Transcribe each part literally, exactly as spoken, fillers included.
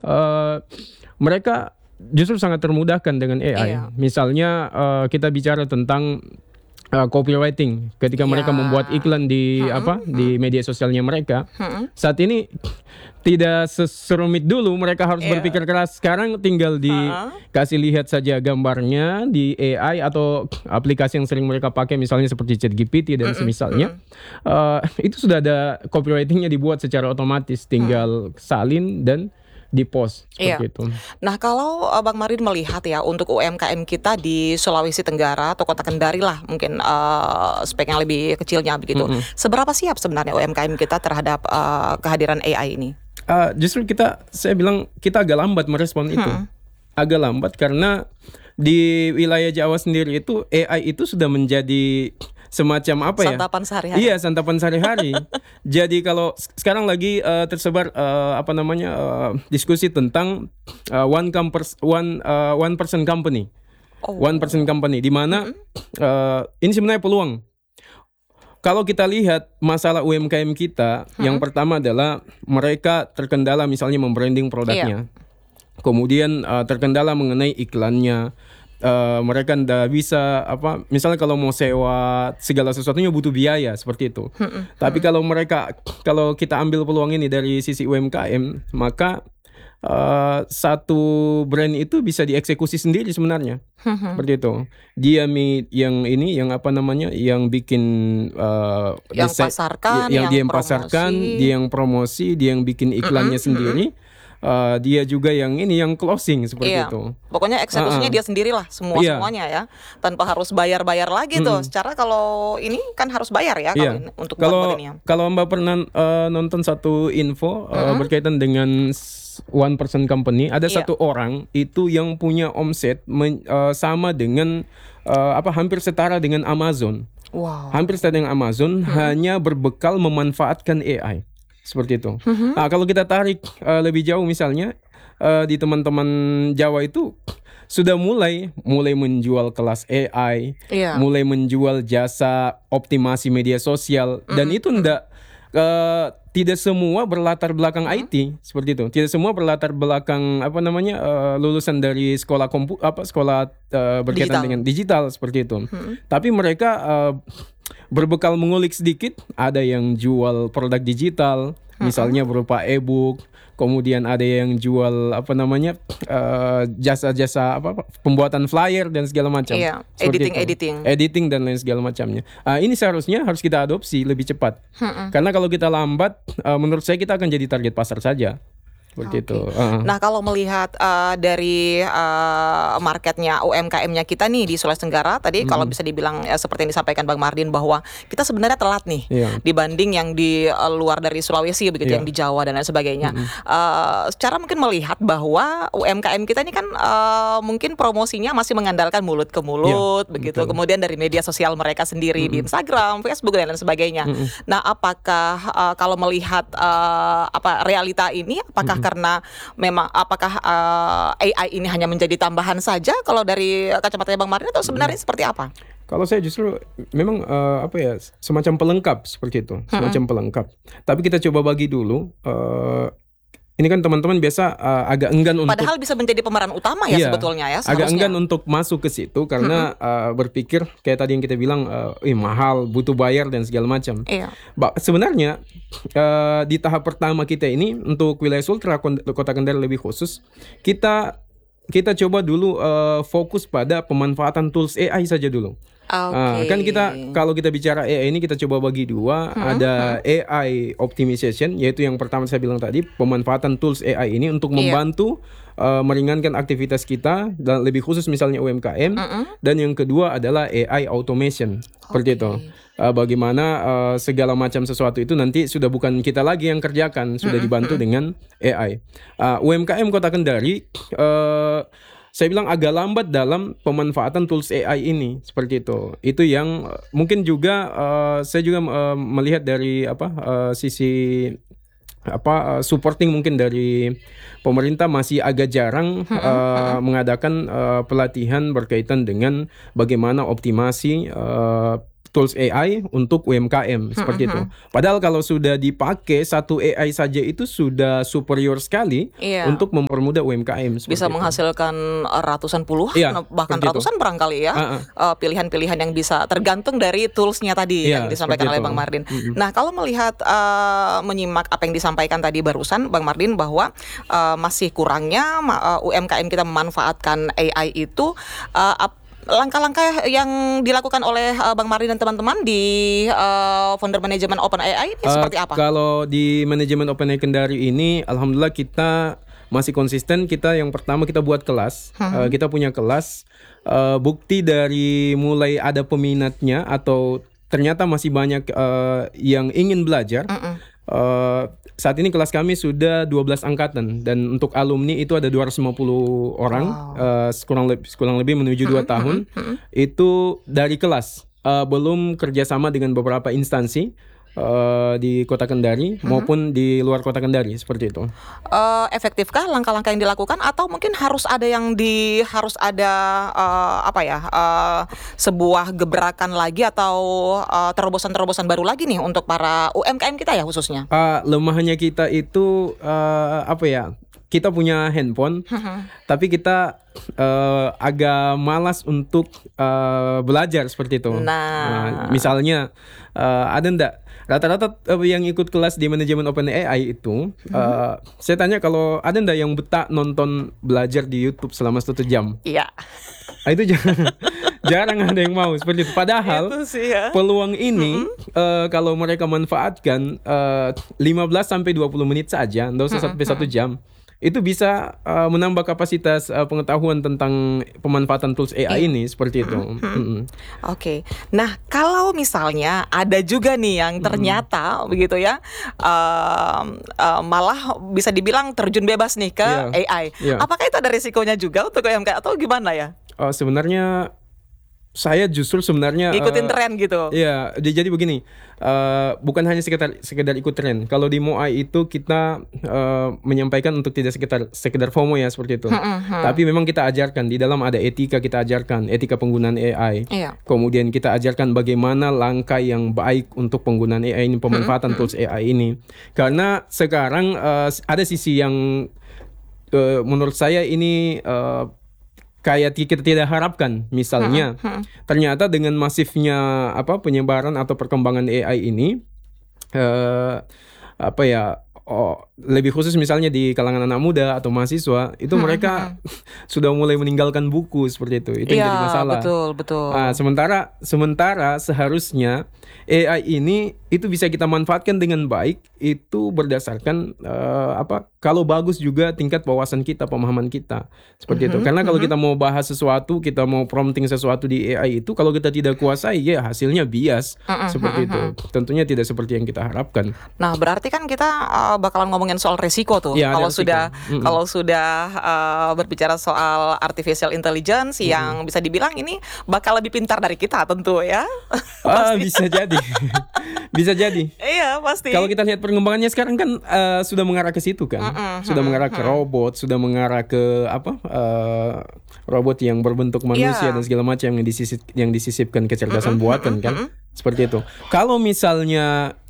uh, mereka justru sangat termudahkan dengan A I. Iya. Misalnya uh, kita bicara tentang uh, copywriting, ketika Ya. mereka membuat iklan di Mm-mm, apa di media sosialnya mereka, Mm-mm. saat ini tidak seserumit dulu mereka harus Iya. berpikir keras. Sekarang tinggal Ha-ha. dikasih lihat saja gambarnya di A I atau aplikasi yang sering mereka pakai, misalnya seperti ChatGPT dan Mm-mm, semisalnya. Uh, itu sudah ada copywritingnya dibuat secara otomatis, tinggal salin dan di post seperti Iya. itu. Nah, kalau uh, Bang Mardin melihat ya untuk U M K M kita di Sulawesi Tenggara atau Kota Kendari lah mungkin uh, spek yang lebih kecilnya begitu. Mm-mm. Seberapa siap sebenarnya U M K M kita terhadap uh, kehadiran A I ini? Uh, justru kita, saya bilang kita agak lambat merespon itu. Hmm. Agak lambat karena di wilayah Jawa sendiri itu A I itu sudah menjadi semacam apa ya? Santapan sehari-hari. Iya, santapan sehari-hari. Jadi kalau s- sekarang lagi uh, tersebar uh, apa namanya uh, diskusi tentang uh, one compers one uh, one person company, Oh. one person company, di mana uh, ini sebenarnya peluang. Kalau kita lihat masalah U M K M kita, yang pertama adalah mereka terkendala misalnya membranding produknya. Kemudian uh, terkendala mengenai iklannya. Uh, mereka ndak bisa apa, misalnya kalau mau sewa segala sesuatunya butuh biaya seperti itu. Tapi kalau mereka, kalau kita ambil peluang ini dari sisi U M K M, maka uh, satu brand itu bisa dieksekusi sendiri sebenarnya. Seperti itu. Dia mi- yang ini yang apa namanya, yang bikin uh, Yang desain- pasarkan, yang, yang dia yang pasarkan, promosi. dia yang promosi, dia yang bikin iklannya sendiri. Uh, dia juga yang ini yang closing seperti Iya. itu. Pokoknya eksekusinya Ah, ah. dia sendirilah semua Iya. semuanya ya, tanpa harus bayar-bayar lagi tuh. Secara kalau ini kan harus bayar ya kalau Iya. ini, untuk Kalau buat-buat ini ya. kalau Mbak pernah uh, nonton satu info uh, berkaitan dengan s- one person company, ada Iya. satu orang itu yang punya omset men- uh, sama dengan uh, apa hampir setara dengan Amazon. Wow. Hampir setara dengan Amazon, hanya berbekal memanfaatkan A I. Seperti itu. Nah, kalau kita tarik uh, lebih jauh misalnya uh, di teman-teman Jawa itu sudah mulai mulai menjual kelas A I, Iya. mulai menjual jasa optimasi media sosial, dan itu ndak uh, tidak semua berlatar belakang I T seperti itu. Tidak semua berlatar belakang apa namanya uh, lulusan dari sekolah kompu apa sekolah uh, berkaitan Digital. dengan digital seperti itu. Tapi mereka uh, berbekal mengulik sedikit, ada yang jual produk digital, misalnya berupa e-book, kemudian ada yang jual apa namanya uh, jasa-jasa apa, apa pembuatan flyer dan segala macam. Iya, Seperti editing, itu. editing. editing dan lain segala macamnya. Ah, ini seharusnya harus kita adopsi lebih cepat. Karena kalau kita lambat, uh, menurut saya kita akan jadi target pasar saja. Seperti itu. Uh-uh. Nah, kalau melihat uh, dari uh, marketnya U M K M-nya kita nih di Sulawesi Tenggara tadi, kalau bisa dibilang uh, seperti yang disampaikan Bang Mardin bahwa kita sebenarnya telat nih Iya. dibanding yang di uh, luar dari Sulawesi begitu, Iya. yang di Jawa dan lain sebagainya. Uh, secara mungkin melihat bahwa U M K M kita ini kan uh, mungkin promosinya masih mengandalkan mulut ke mulut Iya, begitu, betul. kemudian dari media sosial mereka sendiri di Instagram, Facebook dan lain sebagainya. Nah, apakah uh, kalau melihat uh, apa realita ini, apakah karena memang apakah uh, A I ini hanya menjadi tambahan saja kalau dari kacamata Bang Mardin, atau sebenarnya seperti apa? Kalau saya justru memang uh, apa ya semacam pelengkap seperti itu, semacam pelengkap. Tapi kita coba bagi dulu. Uh, ini kan teman-teman biasa uh, agak enggan untuk Padahal bisa menjadi pemeran utama ya Iya, sebetulnya ya agak seharusnya. enggan untuk masuk ke situ karena uh, berpikir kayak tadi yang kita bilang, uh, ih mahal, butuh bayar dan segala macam. Iya. Ba- sebenarnya uh, di tahap pertama kita ini untuk wilayah Sultra Kon- Kota Kendari lebih khusus, kita kita coba dulu uh, fokus pada pemanfaatan tools A I saja dulu. Ah, Oke. kan kita kalau kita bicara A I ini kita coba bagi dua, ada A I optimization, yaitu yang pertama saya bilang tadi, pemanfaatan tools A I ini untuk Iya. membantu uh, meringankan aktivitas kita dan lebih khusus misalnya U M K M. Dan yang kedua adalah A I automation, seperti itu. Uh, bagaimana uh, segala macam sesuatu itu nanti sudah bukan kita lagi yang kerjakan, sudah dibantu dengan A I. Uh, U M K M Kota Kendari uh, saya bilang agak lambat dalam pemanfaatan tools A I ini, seperti itu. Itu yang uh, mungkin juga uh, saya juga uh, melihat dari apa uh, sisi apa uh, supporting mungkin dari pemerintah masih agak jarang uh, mengadakan uh, pelatihan berkaitan dengan bagaimana optimasi uh, tools A I untuk U M K M seperti itu. Padahal kalau sudah dipakai satu A I saja itu sudah superior sekali Iya. untuk mempermudah U M K M. seperti Bisa itu. menghasilkan ratusan puluhan, Iya, bahkan seperti itu. ratusan barangkali ya. Uh-uh. Uh, pilihan-pilihan yang bisa tergantung dari toolsnya tadi Iya, yang disampaikan seperti oleh itu. Bang Mardin. Mm-mm. Nah, kalau melihat uh, menyimak apa yang disampaikan tadi barusan Bang Mardin bahwa uh, masih kurangnya ma- uh, U M K M kita memanfaatkan A I itu, uh, ap- langkah-langkah yang dilakukan oleh uh, Bang Mardin dan teman-teman di uh, founder manajemen OpenAI ini Uh, seperti apa? Kalau di manajemen OpenAI Kendari ini, alhamdulillah kita masih konsisten. Kita yang pertama kita buat kelas, uh, kita punya kelas. Uh, bukti dari mulai ada peminatnya atau ternyata masih banyak uh, yang ingin belajar. Uh, saat ini kelas kami sudah dua belas angkatan dan untuk alumni itu ada dua ratus lima puluh orang, uh, kurang lebih kurang lebih menuju dua tahun. Itu dari kelas, uh, belum kerjasama dengan beberapa instansi uh, di Kota Kendari maupun di luar Kota Kendari seperti itu. Uh, efektifkah langkah-langkah yang dilakukan atau mungkin harus ada yang di harus ada uh, apa ya uh, sebuah gebrakan lagi atau uh, terobosan-terobosan baru lagi nih untuk para U M K M kita ya khususnya? Uh, lemahnya kita itu uh, apa ya? Kita punya handphone, tapi kita uh, agak malas untuk uh, belajar seperti itu. Nah. Misalnya uh, ada ndak rata-rata uh, yang ikut kelas di manajemen OpenAI itu, uh, saya tanya kalau ada ndak yang betah nonton belajar di YouTube selama satu jam? Iya. Ah, itu jarang, jarang ada yang mau seperti itu. Padahal Itu sih ya. peluang ini uh, kalau mereka manfaatkan uh, lima belas sampai dua puluh menit saja, nggak usah sampai satu jam. Itu bisa uh, menambah kapasitas uh, pengetahuan tentang pemanfaatan tools A I ini seperti itu. Mm-mm. Oke, nah kalau misalnya ada juga nih yang ternyata begitu ya, um, uh, malah bisa dibilang terjun bebas nih ke Iya. A I. Iya. Apakah itu ada risikonya juga untuk U M K M atau gimana ya? Uh, sebenarnya saya justru sebenarnya Ikutin uh, tren gitu. Iya, j- jadi begini, uh, bukan hanya sekedar sekedar ikut tren. Kalau di Moai itu kita uh, menyampaikan untuk tidak sekedar sekedar FOMO ya seperti itu. Tapi memang kita ajarkan di dalam ada etika, kita ajarkan etika penggunaan A I. Iya. Kemudian kita ajarkan bagaimana langkah yang baik untuk penggunaan A I ini, pemanfaatan tools A I ini. Karena sekarang uh, ada sisi yang uh, menurut saya ini uh, kayak kita tidak harapkan. Misalnya ternyata dengan masifnya apa penyebaran atau perkembangan A I ini, eh, apa ya, oh, lebih khusus misalnya di kalangan anak muda atau mahasiswa itu mereka sudah mulai meninggalkan buku seperti itu. Itu yang Iya, jadi masalah. betul, betul. Ah, sementara sementara seharusnya A I ini itu bisa kita manfaatkan dengan baik itu berdasarkan eh, apa kalau bagus juga tingkat wawasan kita, pemahaman kita seperti itu. Karena kalau kita mau bahas sesuatu, kita mau prompting sesuatu di A I itu kalau kita tidak kuasai ya hasilnya bias seperti itu. Tentunya tidak seperti yang kita harapkan. Nah, berarti kan kita uh, bakalan ngomongin soal resiko tuh. Iya, ada kalau resiko. sudah Mm-mm. kalau sudah uh, berbicara soal artificial intelligence yang bisa dibilang ini bakal lebih pintar dari kita tentu ya. Ah, bisa jadi. Bisa jadi. Iya, pasti. Kalau kita lihat perkembangannya sekarang kan eh, sudah mengarah ke situ kan, sudah mengarah ke robot, sudah mengarah ke apa eh, robot yang berbentuk manusia Iya. dan segala macam yang disisip, yang disisipkan kecerdasan buatan kan, seperti itu. Kalau misalnya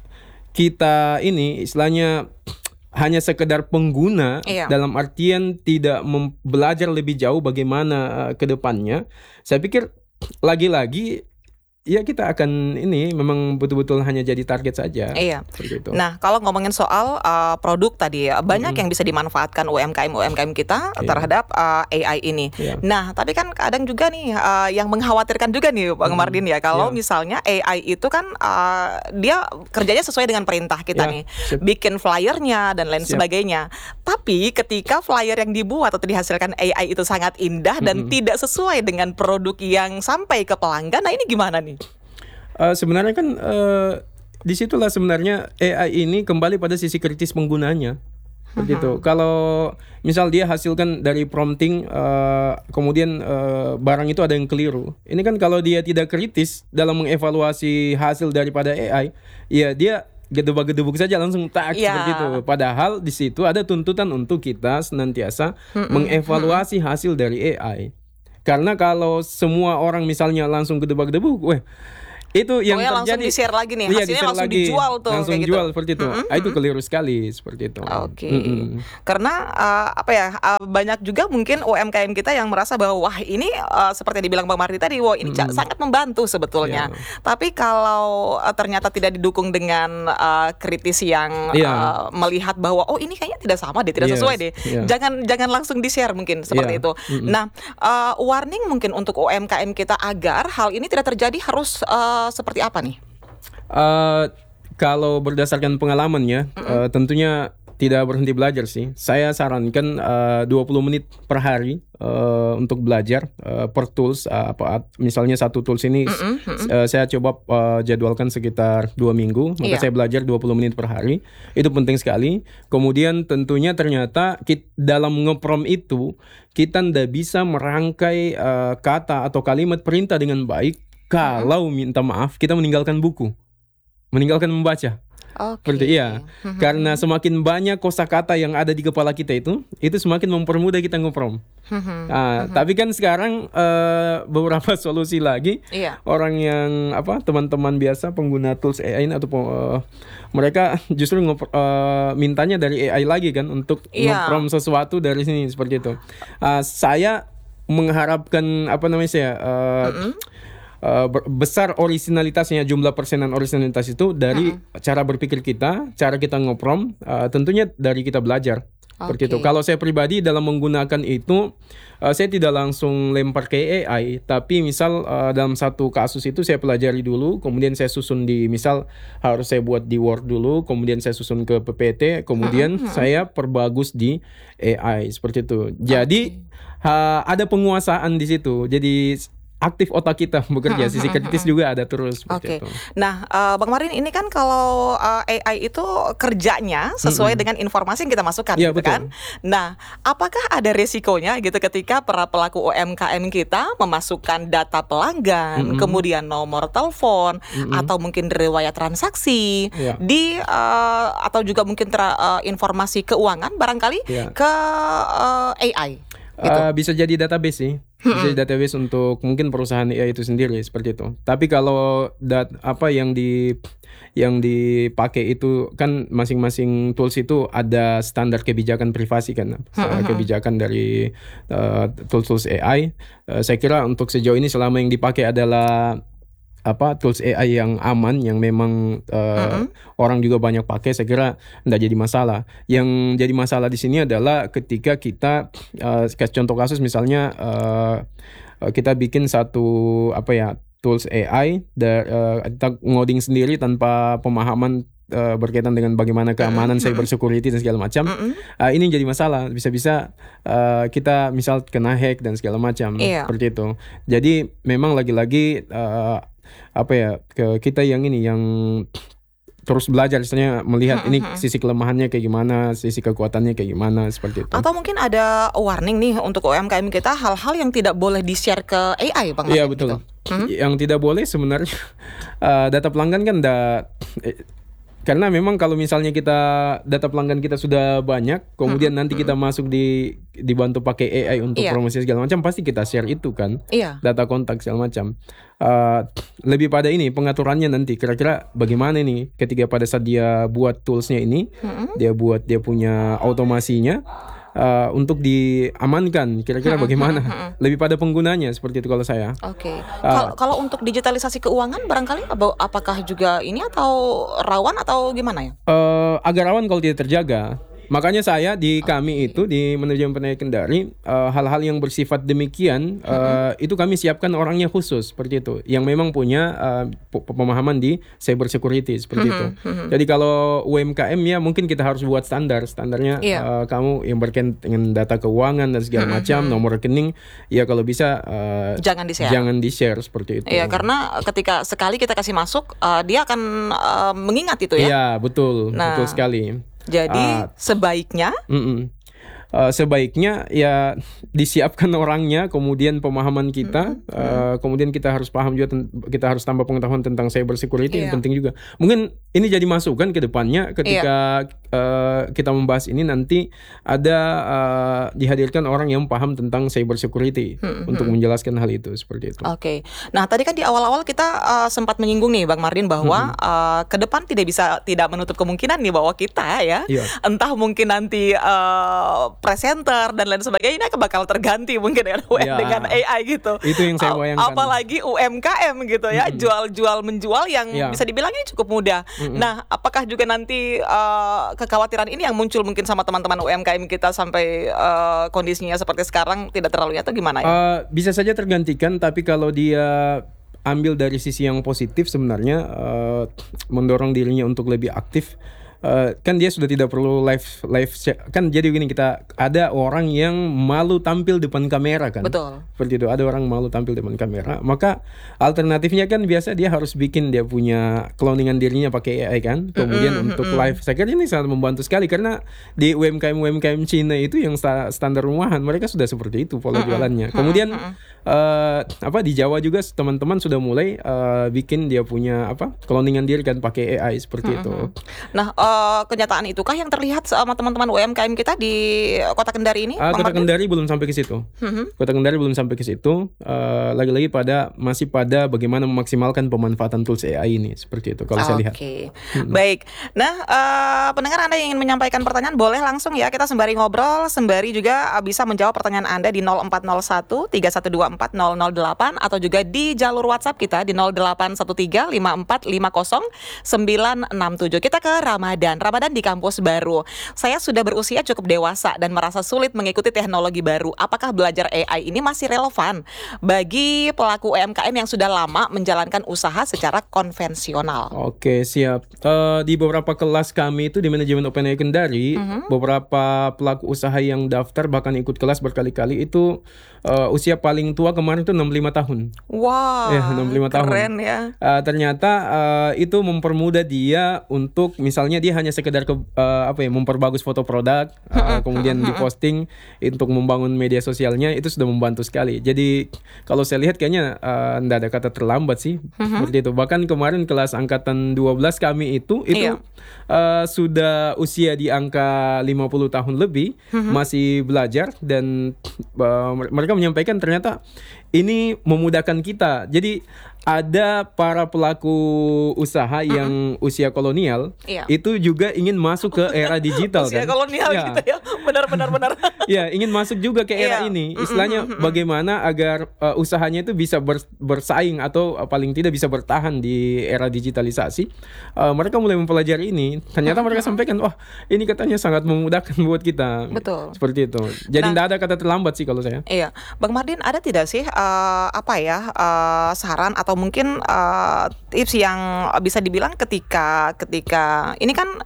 kita ini istilahnya hanya sekedar pengguna Iya. dalam artian tidak mem- belajar lebih jauh bagaimana eh, ke depannya, saya pikir lagi-lagi ya kita akan ini memang betul-betul hanya jadi target saja. Iya. Seperti itu. Nah, kalau ngomongin soal uh, produk tadi, uh, banyak yang bisa dimanfaatkan U M K M U M K M kita Iya. terhadap uh, A I ini. Iya. Nah, tapi kan kadang juga nih uh, yang mengkhawatirkan juga nih Bang Mardin ya, kalau Iya. misalnya A I itu kan uh, dia kerjanya sesuai dengan perintah kita Iya, nih, sip. bikin flyernya dan lain Siap. sebagainya. Tapi ketika flyer yang dibuat atau dihasilkan A I itu sangat indah dan tidak sesuai dengan produk yang sampai ke pelanggan, nah ini gimana nih? Eh, sebenarnya kan eh, disitulah sebenarnya A I ini kembali pada sisi kritis penggunanya. Seperti itu. Kalau misal dia hasilkan dari prompting, eh, kemudian eh, barang itu ada yang keliru. Ini kan kalau dia tidak kritis dalam mengevaluasi hasil daripada A I, ya dia gedebak-gedebuk saja langsung tak Ya. seperti itu. Padahal di situ ada tuntutan untuk kita senantiasa mengevaluasi hasil dari A I. Karena kalau semua orang misalnya langsung gedebak-gedebuk, weh Itu yang Pokoknya langsung terjadi. di-share lagi nih, Iya, hasilnya di-share langsung lagi, dijual tuh langsung kayak jual gitu. seperti itu. Mm-mm, Ah, itu keliru sekali seperti itu. Oke, Mm-mm. karena uh, apa ya uh, banyak juga mungkin U M K M kita yang merasa bahwa wah ini uh, seperti yang dibilang Bang Mardi tadi, wah ini ca- Mm-mm. sangat membantu sebetulnya. Iya. Tapi kalau uh, ternyata tidak didukung dengan uh, kritis yang Iya. uh, melihat bahwa oh ini kayaknya tidak sama deh, tidak Yes, sesuai deh, iya. jangan jangan langsung di-share mungkin seperti Iya, itu. mm-mm. Nah, uh, warning mungkin untuk U M K M kita agar hal ini tidak terjadi harus uh, seperti apa nih? Eh, kalau berdasarkan pengalaman ya, eh, tentunya tidak berhenti belajar sih. Saya sarankan eh, dua puluh menit per hari eh, untuk belajar eh, per tools. eh, apa misalnya satu tools ini Mm-mm, mm-mm. eh, saya coba eh, jadwalkan sekitar dua minggu, maka Iya. saya belajar dua puluh menit per hari. Itu penting sekali. Kemudian tentunya ternyata kit- dalam ngeprom itu kita tidak bisa merangkai eh, kata atau kalimat perintah dengan baik kalau minta maaf kita meninggalkan buku, meninggalkan membaca. Oke. Seperti iya. Karena semakin banyak kosakata yang ada di kepala kita itu, itu semakin mempermudah kita ngeprom. Nah, tapi kan sekarang eh, beberapa solusi lagi, Iya. orang yang apa teman-teman biasa pengguna tools A I ini atau eh, mereka justru ngep- eh, mintanya dari A I lagi kan untuk Iya. ngeprom sesuatu dari sini seperti itu. Ah, saya mengharapkan apa namanya saya eh, Uh, ber- besar originalitasnya, jumlah persenan originalitas itu dari cara berpikir kita, cara kita ngoprom, uh, tentunya dari kita belajar. Seperti Oke. itu. Kalau saya pribadi dalam menggunakan itu, uh, saya tidak langsung lempar ke A I, tapi misal uh, dalam satu kasus itu saya pelajari dulu, kemudian saya susun di, misal harus saya buat di Word dulu, kemudian saya susun ke P P T, kemudian saya perbagus di A I seperti itu. Jadi ha, ada penguasaan di situ. Jadi aktif otak kita bekerja, sisi kritis juga ada terus Oke. seperti itu. Nah, uh, Bang Marin, ini kan kalau uh, A I itu kerjanya sesuai dengan informasi yang kita masukkan, Iya, gitu betul. kan? Nah, apakah ada resikonya gitu ketika para pelaku U M K M kita memasukkan data pelanggan, kemudian nomor telepon, atau mungkin riwayat transaksi Iya. di uh, atau juga mungkin tra- uh, informasi keuangan barangkali Iya. ke uh, A I? Gitu. Uh, bisa jadi database sih, bisa jadi database untuk mungkin perusahaan A I itu sendiri seperti itu. Tapi kalau dat apa yang di yang dipakai itu kan masing-masing tools itu ada standar kebijakan privasi kan, uh, kebijakan dari uh, tools-tools A I. Uh, saya kira untuk sejauh ini selama yang dipakai adalah apa tools A I yang aman, yang memang uh, orang juga banyak pakai, saya kira tidak jadi masalah. Yang jadi masalah di sini adalah ketika kita uh, contoh kasus misalnya uh, uh, kita bikin satu apa ya tools A I da, uh, kita ngoding sendiri tanpa pemahaman uh, berkaitan dengan bagaimana keamanan cyber security dan segala macam. Uh, ini jadi masalah, bisa-bisa uh, kita misal kena hack dan segala macam. Iya. Seperti itu. Jadi memang lagi-lagi uh, apa ya ke kita yang ini yang terus belajar, misalnya melihat ini sisi kelemahannya kayak gimana, sisi kekuatannya kayak gimana, seperti itu. Atau mungkin ada warning nih untuk U M K M kita, hal-hal yang tidak boleh di-share ke A I, Bang Iya Martin, betul. gitu. Yang tidak boleh sebenarnya uh, data pelanggan kan da, eh, karena memang kalau misalnya kita data pelanggan kita sudah banyak, kemudian nanti kita masuk di dibantu pakai A I untuk Iya. promosi segala macam, pasti kita share itu kan, Iya. data kontak segala macam. Uh, lebih pada ini pengaturannya nanti kira-kira bagaimana nih ketika pada saat dia buat toolsnya ini, dia buat dia punya automasinya. Uh, untuk diamankan kira-kira bagaimana, lebih pada penggunanya seperti itu kalau saya. Oke. Kalau kalau untuk digitalisasi keuangan barangkali ap- apakah juga ini atau rawan atau gimana ya? Eh, agak rawan kalau tidak terjaga. Makanya saya di kami itu di manajemen penyakit kendari eh, hal-hal yang bersifat demikian eh, itu kami siapkan orangnya khusus seperti itu, yang memang punya eh, pe- pemahaman di cyber security seperti itu. Jadi kalau U M K M ya mungkin kita harus buat standar, standarnya Iya. eh, kamu yang berkaitan dengan data keuangan dan segala macam, nomor rekening, ya kalau bisa eh, Jangan di-share. jangan di-share seperti itu. Iya, karena ketika sekali kita kasih masuk, uh, dia akan uh, mengingat itu ya. Iya, betul, Nah. betul sekali. Jadi Ah. sebaiknya Mm-mm. Uh, sebaiknya ya disiapkan orangnya, kemudian pemahaman kita, uh, kemudian kita harus paham juga, ten- kita harus tambah pengetahuan tentang cyber security, Iya. yang penting juga. Mungkin ini jadi masukan ke depannya ketika uh, kita membahas ini nanti ada uh, dihadirkan orang yang paham tentang cyber security hmm, untuk hmm. menjelaskan hal itu seperti itu. Oke. Okay. Nah, tadi kan di awal-awal kita uh, sempat menyinggung nih Bang Mardin bahwa hmm. uh, ke depan tidak bisa tidak menutup kemungkinan nih bahwa kita ya, yeah. entah mungkin nanti uh, presenter dan lain sebagainya ini bakal terganti mungkin dengan yeah. dengan A I gitu. Itu yang saya bayangkan. Apalagi U M K M gitu ya, hmm. jual-jual menjual yang yeah. bisa dibilang ini cukup mudah. Hmm. Nah, apakah juga nanti uh, kekhawatiran ini yang muncul mungkin sama teman-teman U M K M kita sampai uh, kondisinya seperti sekarang tidak terlalu atau gimana ya? Uh, bisa saja tergantikan, tapi kalau dia ambil dari sisi yang positif sebenarnya uh, mendorong dirinya untuk lebih aktif. Uh, kan dia sudah tidak perlu live live kan, jadi begini, kita ada orang yang malu tampil depan kamera kan. Betul. Seperti itu, ada orang malu tampil depan kamera, maka alternatifnya kan biasa dia harus bikin dia punya cloningan dirinya pakai A I kan, kemudian mm-hmm, untuk live. Saya kira ini sangat membantu sekali karena di U M K M U M K M Cina itu yang sta- standar rumahan mereka sudah seperti itu pola mm-hmm. jualannya. Kemudian uh, apa di Jawa juga teman-teman sudah mulai uh, bikin dia punya apa cloningan diri kan pakai A I seperti mm-hmm. itu. Nah. Uh, kenyataan itukah yang terlihat sama teman-teman U M K M kita di Kota Kendari ini? Uh, Kota Kendari belum sampai ke situ. Hmm. Kota Kendari belum sampai ke situ. Uh, lagi-lagi pada masih pada bagaimana memaksimalkan pemanfaatan tools A I ini seperti itu kalau okay. saya lihat. Oke, hmm. baik. Nah, uh, pendengar Anda yang ingin menyampaikan pertanyaan boleh langsung ya, kita sembari ngobrol, sembari juga bisa menjawab pertanyaan Anda di nol empat nol satu tiga satu dua empat nol nol delapan atau juga di jalur WhatsApp kita di nol delapan satu tiga lima empat lima nol sembilan enam tujuh. Kita ke Ramadan. Dan Ramadan di kampus baru. Saya sudah berusia cukup dewasa dan merasa sulit mengikuti teknologi baru. Apakah belajar A I ini masih relevan bagi pelaku U M K M yang sudah lama menjalankan usaha secara konvensional? Oke, siap. Uh, di beberapa kelas kami itu di manajemen OpenAI Kendari, uh-huh. beberapa pelaku usaha yang daftar bahkan ikut kelas berkali-kali itu uh, usia paling tua kemarin itu enam puluh lima tahun. Wah, wow, ya, enam puluh lima keren tahun. ya. Uh, ternyata uh, itu mempermudah dia untuk misalnya dia hanya sekedar ke, uh, apa ya memperbagus foto produk, uh, kemudian diposting untuk membangun media sosialnya, itu sudah membantu sekali. Jadi kalau saya lihat kayaknya uh, enggak ada kata terlambat sih seperti itu. Bahkan kemarin kelas angkatan dua belas kami itu itu iya. uh, sudah usia di angka lima puluh tahun lebih, masih belajar dan uh, mereka menyampaikan ternyata ini memudahkan kita. Jadi ada para pelaku usaha yang uh-uh. usia kolonial iya. itu juga ingin masuk ke era digital usia kan. Usia kolonial ya. Gitu ya. Benar-benar benar. Ya, ingin masuk juga ke era iya. ini. Istilahnya uh-uh. bagaimana agar uh, usahanya itu bisa ber, bersaing atau uh, paling tidak bisa bertahan di era digitalisasi. Uh, mereka mulai mempelajari ini. Ternyata uh-huh. mereka sampaikan, wah, ini katanya sangat memudahkan buat kita. Betul. Seperti itu. Jadi tidak nah, ada kata terlambat sih kalau saya. Iya. Bang Mardin, ada tidak sih uh, apa ya uh, saran atau mungkin uh, tips yang bisa dibilang ketika ketika ini kan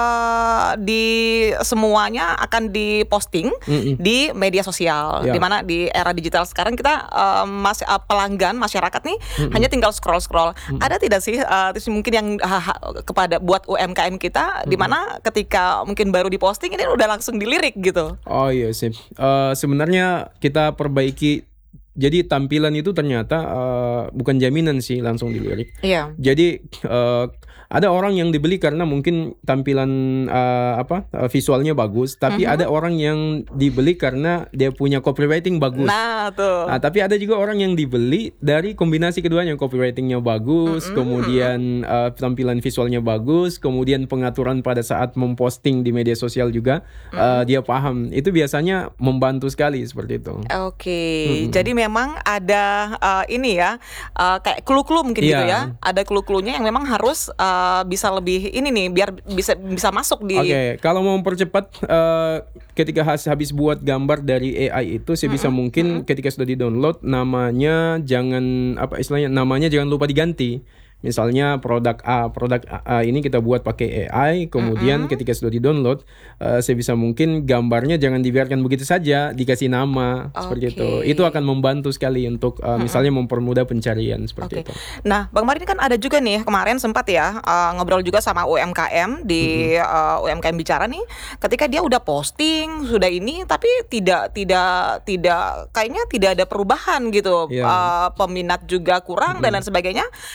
uh, di semuanya akan diposting mm-mm. di media sosial, yeah. dimana di era digital sekarang kita uh, mas uh, pelanggan masyarakat nih mm-mm. hanya tinggal scroll scroll. Mm-mm. Ada tidak sih uh, tips mungkin yang uh, kepada buat U M K M kita, mm-mm. dimana ketika mungkin baru diposting ini udah langsung dilirik gitu? Oh iya sih. Uh, sebenarnya kita perbaiki. Jadi tampilan itu ternyata uh, bukan jaminan sih langsung dilirik. Iya. Jadi uh, ada orang yang dibeli karena mungkin tampilan uh, apa uh, visualnya bagus, tapi uh-huh. ada orang yang dibeli karena dia punya copywriting bagus. Nah, tuh. Nah, tapi ada juga orang yang dibeli dari kombinasi keduanya, copywritingnya bagus, uh-huh. kemudian uh, tampilan visualnya bagus, kemudian pengaturan pada saat memposting di media sosial juga uh-huh. uh, dia paham. Itu biasanya membantu sekali seperti itu. Oke, okay. uh-huh. Jadi memang ada uh, ini ya, uh, kayak clue-clue mungkin yeah. gitu ya. Ada clue-cluenya yang memang harus uh, bisa lebih ini nih biar bisa bisa masuk di. Oke, okay. Kalau mau mempercepat uh, ketika habis buat gambar dari A I itu sebisa mm-hmm. mungkin mm-hmm. ketika sudah di-download namanya jangan apa istilahnya namanya jangan lupa diganti. Misalnya produk A, produk A ini kita buat pakai A I, kemudian mm-hmm. ketika sudah di-download, uh, sebisa mungkin gambarnya jangan dibiarkan begitu saja, dikasih nama, okay. seperti itu. Itu akan membantu sekali untuk uh, mm-hmm. misalnya mempermudah pencarian seperti okay. itu. Nah, Bang Mardin kan ada juga nih, kemarin sempat ya uh, ngobrol juga sama U M K M di mm-hmm. uh, U M K M Bicara nih, ketika dia udah posting, sudah ini, tapi tidak tidak tidak kayaknya tidak ada perubahan gitu, yeah. uh, peminat juga kurang mm-hmm. dan lain sebagainya. Nah, ini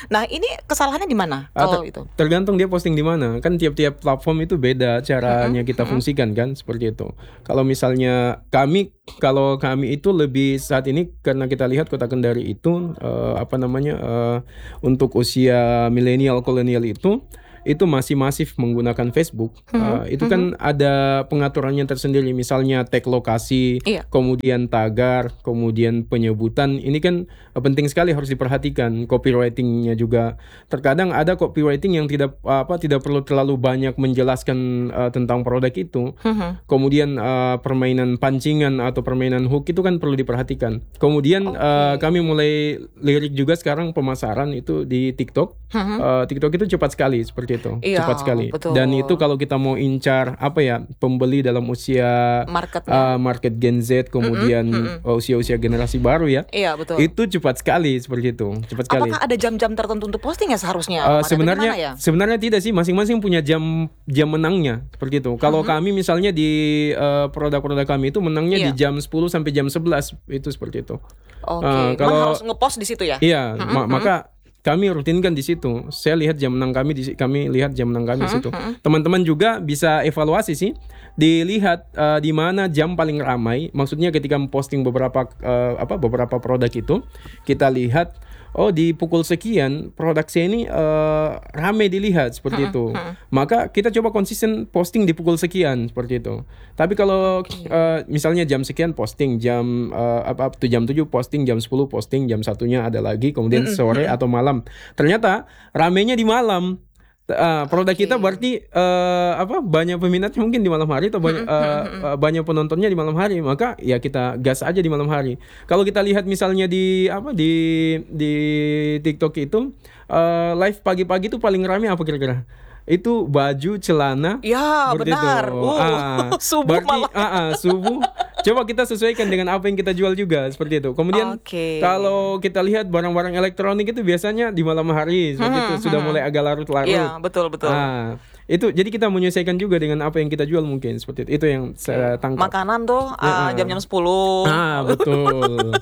kesalahannya di mana Ah, kalau ter- itu? tergantung dia posting di mana. Kan tiap-tiap platform itu beda caranya kita fungsikan kan, seperti itu. Kalau misalnya kami, kalau kami itu lebih saat ini karena kita lihat Kota Kendari itu eh, apa namanya eh, untuk usia milenial kolonial itu itu masih masif menggunakan Facebook. Eh, itu kan ada pengaturannya tersendiri, misalnya tag lokasi, Iya. kemudian tagar, kemudian penyebutan. Ini kan eh, penting sekali, harus diperhatikan. Copywritingnya juga. Terkadang ada copywriting yang tidak apa tidak perlu terlalu banyak menjelaskan eh, tentang produk itu. Kemudian eh, permainan pancingan atau permainan hook itu kan perlu diperhatikan. Kemudian eh, kami mulai lirik juga sekarang pemasaran itu di TikTok. Eh, TikTok itu cepat sekali seperti itu, Iya, cepat sekali. betul. Dan itu kalau kita mau incar apa ya pembeli dalam usia Marketnya. uh, market Gen Z, kemudian uh, usia-usia generasi baru ya, Iya, betul. itu cepat sekali seperti itu, cepat sekali. Apakah ada jam-jam tertentu untuk posting ya seharusnya? Uh, Ahmad? Atau sebenarnya gimana ya? sebenarnya tidak sih, masing-masing punya jam jam menangnya seperti itu. Kalau kami misalnya di uh, produk-produk kami itu menangnya di Iya. jam sepuluh sampai jam sebelas itu seperti itu. Oke, Uh, Memang kalau- harus ngepost di situ ya? Iya, ma- maka kami rutinkan di situ. Saya lihat jam menang kami di si- kami lihat jam menang kami di situ. Teman-teman juga bisa evaluasi sih. Dilihat eh, di mana jam paling ramai. Maksudnya ketika memposting beberapa eh, apa beberapa produk itu, kita lihat oh di pukul sekian produk saya ini eh, ramai dilihat seperti itu. Maka kita coba konsisten posting di pukul sekian seperti itu. Tapi kalau eh, misalnya jam sekian posting, jam eh, apa tuh jam tujuh posting, jam sepuluh posting, jam satunya ada lagi, kemudian sore atau malam. Ternyata ramenya di malam. Uh, produk kita berarti eh, apa banyak peminatnya mungkin di malam hari atau banyak eh, eh, banyak penontonnya di malam hari, maka ya kita gas aja di malam hari. Kalau kita lihat misalnya di apa di di TikTok itu eh, live pagi-pagi itu paling ramai apa kira-kira? Itu baju, celana. Ya, seperti benar. itu. Uh, Ah, subuh berarti, malah. ah, ah, subuh. Coba kita sesuaikan dengan apa yang kita jual juga seperti itu. Kemudian Oke. kalau kita lihat barang-barang elektronik itu biasanya di malam hari seperti itu sudah mulai agak larut-larut. Iya, betul betul. Ah, itu jadi kita menyesuaikan juga dengan apa yang kita jual mungkin seperti itu. Itu yang saya tangkap. Makanan tuh ah, jam-jam sepuluh. Ah, betul.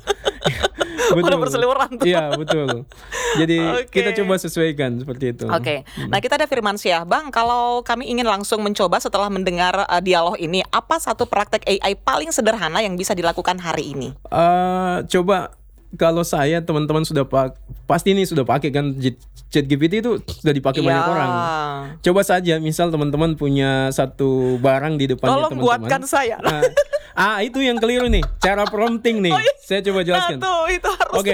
Udah berseliweran tuh. Iya, betul. Jadi Oke. kita coba sesuaikan seperti itu. Oke, nah kita ada Firmansyah, Bang. Kalau kami ingin langsung mencoba setelah mendengar uh, dialog ini, apa satu praktek A I paling sederhana yang bisa dilakukan hari ini? Eh, coba kalau saya teman-teman sudah pak pasti ini sudah pakai kan J- ChatGPT itu sudah dipakai banyak Ya. orang. Coba saja misal teman-teman punya satu barang di depannya Tolong teman-teman. buatkan saya. Ah, ah, itu yang keliru nih, cara prompting nih. Saya coba Nah jelaskan. tuh itu harus. Oke.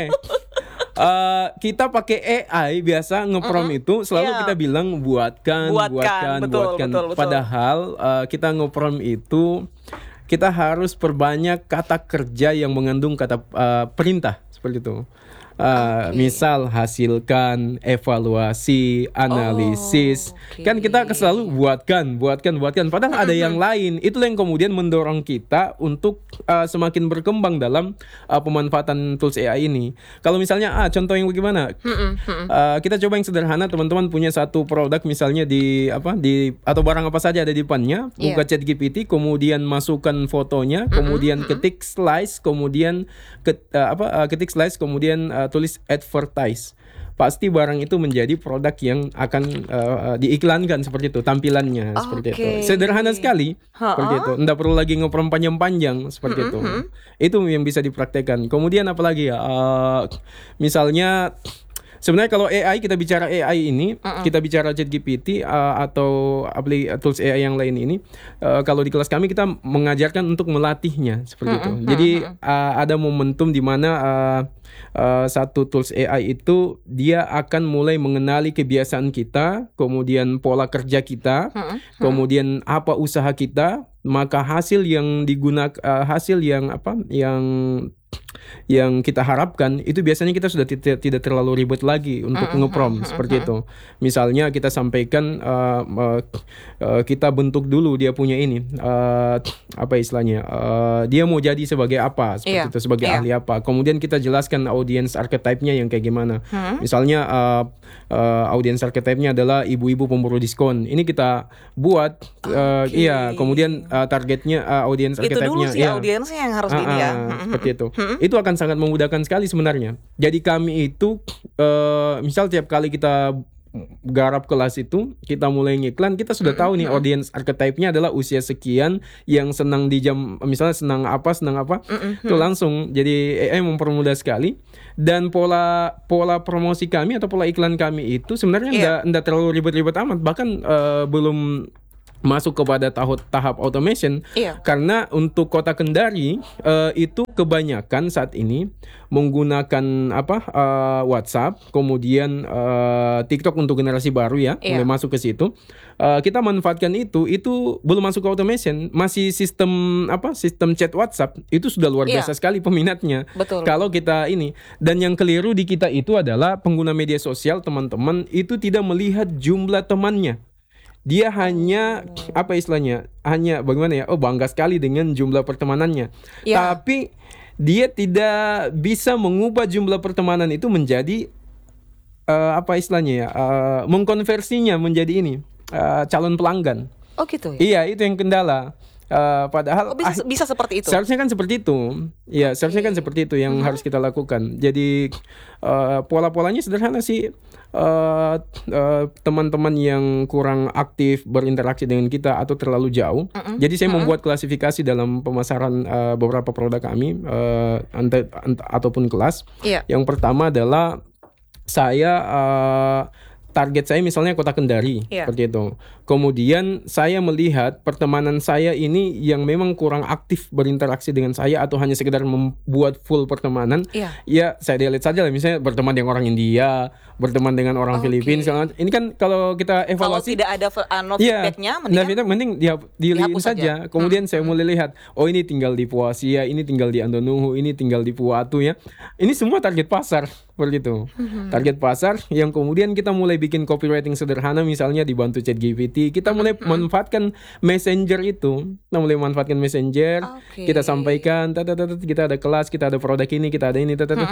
Eh, kita pakai A I biasa nge-prompt itu selalu Iya. kita bilang buatkan, Buatkan, buatkan, betul, buatkan. betul, betul. Padahal eh, kita nge-prompt itu kita harus perbanyak kata kerja yang mengandung kata eh, perintah seperti itu. Eh, Misal hasilkan, evaluasi, analisis. oke. Kan kita selalu buatkan, buatkan, buatkan. Padahal ada yang lain. Itulah yang kemudian mendorong kita untuk uh, semakin berkembang dalam uh, pemanfaatan tools A I ini. Kalau misalnya, ah contoh yang bagaimana? Uh, kita coba yang sederhana. Teman-teman punya satu produk misalnya di apa di atau barang apa saja ada di depannya. Buka Iya. ChatGPT, kemudian masukkan fotonya, kemudian ketik slice, kemudian ket, uh, apa uh, ketik slice, kemudian uh, tulis advertise. Pasti barang itu menjadi produk yang akan uh, uh, diiklankan seperti itu, tampilannya seperti itu. Oke. Sederhana sekali Ha-ha. seperti itu. Nggak perlu lagi ngeprom panjang-panjang seperti itu. Itu yang bisa dipraktekkan. Kemudian apalagi ya? Uh, misalnya sebenarnya kalau A I, kita bicara A I ini, kita bicara ChatGPT uh, atau apli tools A I yang lain ini, uh, kalau di kelas kami kita mengajarkan untuk melatihnya seperti itu. Jadi uh, ada momentum di mana uh, uh, satu tools A I itu dia akan mulai mengenali kebiasaan kita, kemudian pola kerja kita, kemudian apa usaha kita, maka hasil yang digunakan uh, hasil yang apa yang yang kita harapkan itu biasanya kita sudah tidak tidak terlalu ribet lagi untuk nge-prompt seperti itu. Misalnya kita sampaikan uh, uh, uh, kita bentuk dulu dia punya ini uh, apa istilahnya uh, dia mau jadi sebagai apa seperti Iya, itu, sebagai iya. ahli apa. Kemudian kita jelaskan audience archetype-nya yang kayak gimana. Misalnya uh, uh, audience archetype-nya adalah ibu-ibu pemburu diskon. Ini kita buat uh, Oke. iya, kemudian uh, targetnya uh, audience Itu dulu archetype-nya sih iya. audiensnya yang harus Ah, ini ya. ah, seperti itu. Itu itu akan sangat memudahkan sekali sebenarnya. Jadi kami itu uh, misal tiap kali kita garap kelas itu, kita mulai ngiklan, kita sudah tahu nih audience archetype-nya adalah usia sekian yang senang di jam, misalnya senang apa, senang apa, itu langsung. Jadi A I mempermudah sekali. Dan pola pola promosi kami atau pola iklan kami itu sebenarnya Iya. enggak, enggak terlalu ribet-ribet amat, bahkan uh, belum masuk kepada tahap tahap automation. Iya. Karena untuk Kota Kendari uh, itu kebanyakan saat ini menggunakan apa uh, WhatsApp, kemudian uh, TikTok untuk generasi baru ya, Iya. mulai masuk ke situ. Uh, kita manfaatkan itu, itu belum masuk ke automation, masih sistem apa sistem chat WhatsApp itu sudah luar Iya. biasa sekali peminatnya. Betul. Kalau kita ini, dan yang keliru di kita itu adalah pengguna media sosial teman-teman itu tidak melihat jumlah temannya. Dia hanya apa istilahnya, hanya bagaimana ya, oh bangga sekali dengan jumlah pertemanannya. Ya. Tapi dia tidak bisa mengubah jumlah pertemanan itu menjadi uh, apa istilahnya ya, uh, mengkonversinya menjadi ini uh, calon pelanggan. Oh gitu ya? Iya, itu yang kendala. Uh, padahal Oh, bisa, ah, bisa seperti itu? seharusnya kan seperti itu. Ya, seharusnya kan seperti itu yang Mhm. harus kita lakukan. Jadi uh, pola-polanya sederhana sih. Uh, uh, teman-teman yang kurang aktif berinteraksi dengan kita atau terlalu jauh. Mhm. Jadi saya Mhm. membuat klasifikasi dalam pemasaran uh, beberapa produk kami uh, anta- ant- ataupun kelas. Iya. Yang pertama adalah saya uh, target saya misalnya Kota Kendari, Iya. seperti itu. Kemudian saya melihat pertemanan saya ini yang memang kurang aktif berinteraksi dengan saya atau hanya sekedar membuat full pertemanan. Iya. Ya saya delete saja lah, misalnya berteman dengan orang India, berteman dengan orang Oke. Filipina segala macam. Ini kan kalau kita Kalau evaluasi, tidak ada uh, no iya, feedbacknya, nah, mendingan feedback mending dia dilihat dihapus saja. saja. Kemudian Hmm, saya mulai lihat, oh ini tinggal di Puasia, ini tinggal di Andonuhu, ini tinggal di Puatu ya. Ini semua target pasar seperti itu. Target pasar yang kemudian kita mulai bikin copywriting sederhana, misalnya dibantu ChatGPT. Kita mulai manfaatkan messenger itu. Kita mulai manfaatkan messenger. Oke. Kita sampaikan, tat, tat, tat, kita ada kelas, kita ada produk ini, kita ada ini, tat, tat, tat.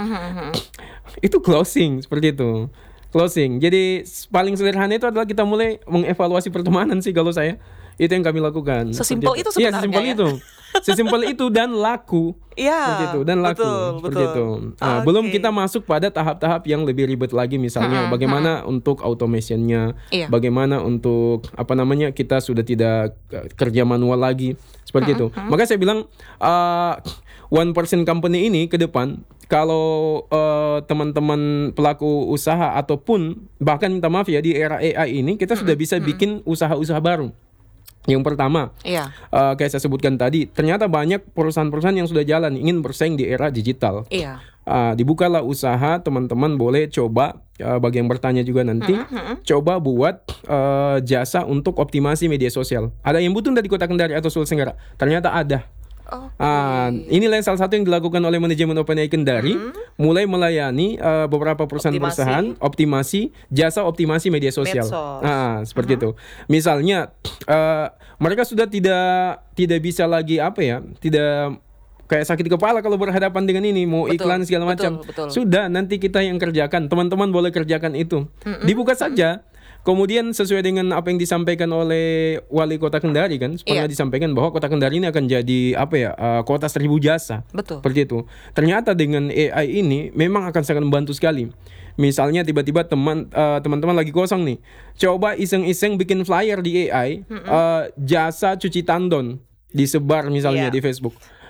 Itu closing seperti itu. Closing. Jadi s- paling sederhana itu adalah kita mulai mengevaluasi pertemanan sih kalau saya. Itu yang kami lakukan. Sesimpel Seperti itu Iya, sebenarnya sesimpel ya. itu. Sesimpel itu dan laku. Iya, Seperti itu dan laku. betul, Seperti betul. itu. Nah, belum Oke. kita masuk pada tahap-tahap yang lebih ribet lagi, misalnya bagaimana untuk automationnya, Iya. bagaimana untuk apa namanya kita sudah tidak eh, kerja manual lagi seperti itu. Maka saya bilang uh, one person company ini ke depan, kalau eh, teman-teman pelaku usaha ataupun bahkan minta maaf ya di era A I ini kita sudah bisa bikin usaha-usaha baru. Yang pertama, Iya. eh, kayak saya sebutkan tadi, ternyata banyak perusahaan-perusahaan yang sudah jalan ingin bersaing di era digital. Iya. Ah, dibukalah usaha, teman-teman boleh coba, eh, bagi yang bertanya juga nanti, coba buat eh, jasa untuk optimasi media sosial. Ada yang butuh dari Kota Kendari atau Sulawesi Tenggara? Ternyata ada. Oke. Ah, inilah salah satu yang dilakukan oleh manajemen OpenAI Kendari, mulai melayani eh, beberapa perusahaan-perusahaan optimasi jasa optimasi media sosial. Medsos. Ah, seperti itu. Misalnya eh, mereka sudah tidak tidak bisa lagi apa ya, tidak kayak sakit kepala kalau berhadapan dengan ini, mau Betul, iklan segala betul, macam. betul. Sudah, nanti kita yang kerjakan. Teman-teman boleh kerjakan itu. Dibuka saja. Kemudian sesuai dengan apa yang disampaikan oleh Wali Kota Kendari kan, pernah Iya. disampaikan bahwa Kota Kendari ini akan jadi apa ya, uh, kota seribu jasa. Betul. Seperti itu. Ternyata dengan A I ini memang akan sangat membantu sekali. Misalnya tiba-tiba teman uh, teman-teman lagi kosong nih, coba iseng-iseng bikin flyer di A I, uh, jasa cuci tandon disebar misalnya Iya. di Facebook.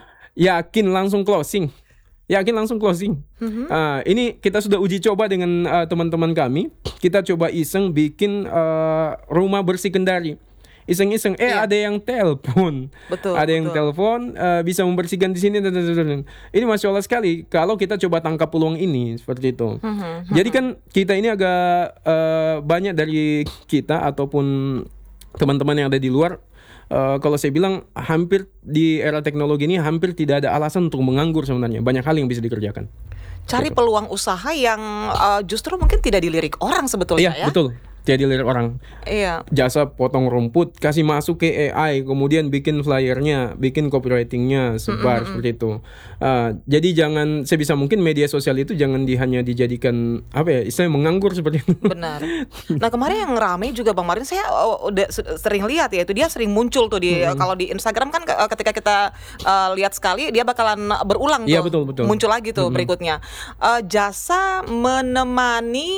Yakin langsung closing. Yakin langsung closing. Ah, ini kita sudah uji coba dengan ah, teman-teman kami. Kita coba iseng bikin ah, rumah bersih Kendari. Iseng-iseng, eh Iya. ada yang telepon, Betul, ada yang betul. telepon ah, bisa membersihkan di sini. dan- dan- dan- dan. Ini masya Allah sekali. Kalau kita coba tangkap peluang ini seperti itu. Jadi kan kita ini agak ah, banyak dari kita ataupun teman-teman yang ada di luar. Uh, kalau saya bilang hampir di era teknologi ini hampir tidak ada alasan untuk menganggur sebenarnya. Banyak hal yang bisa dikerjakan. Cari peluang usaha yang uh, justru mungkin tidak dilirik orang sebetulnya Iya, ya. betul. kayak dilihat orang. Iya. Jasa potong rumput, kasih masuk ke A I, kemudian bikin flyernya, bikin copywritingnya, sebar Mm-mm. seperti itu. Uh, jadi jangan sebisa mungkin media sosial itu jangan di, hanya dijadikan apa ya, istilahnya menganggur seperti itu. Benar. Nah kemarin yang rame juga Bang Marin, saya oh, udah se- sering lihat ya, itu dia sering muncul tuh di Mm-mm. kalau di Instagram kan ke- ketika kita uh, lihat sekali dia bakalan berulang Iya, tuh, betul, betul. muncul lagi tuh Mm-mm. berikutnya. Uh, jasa menemani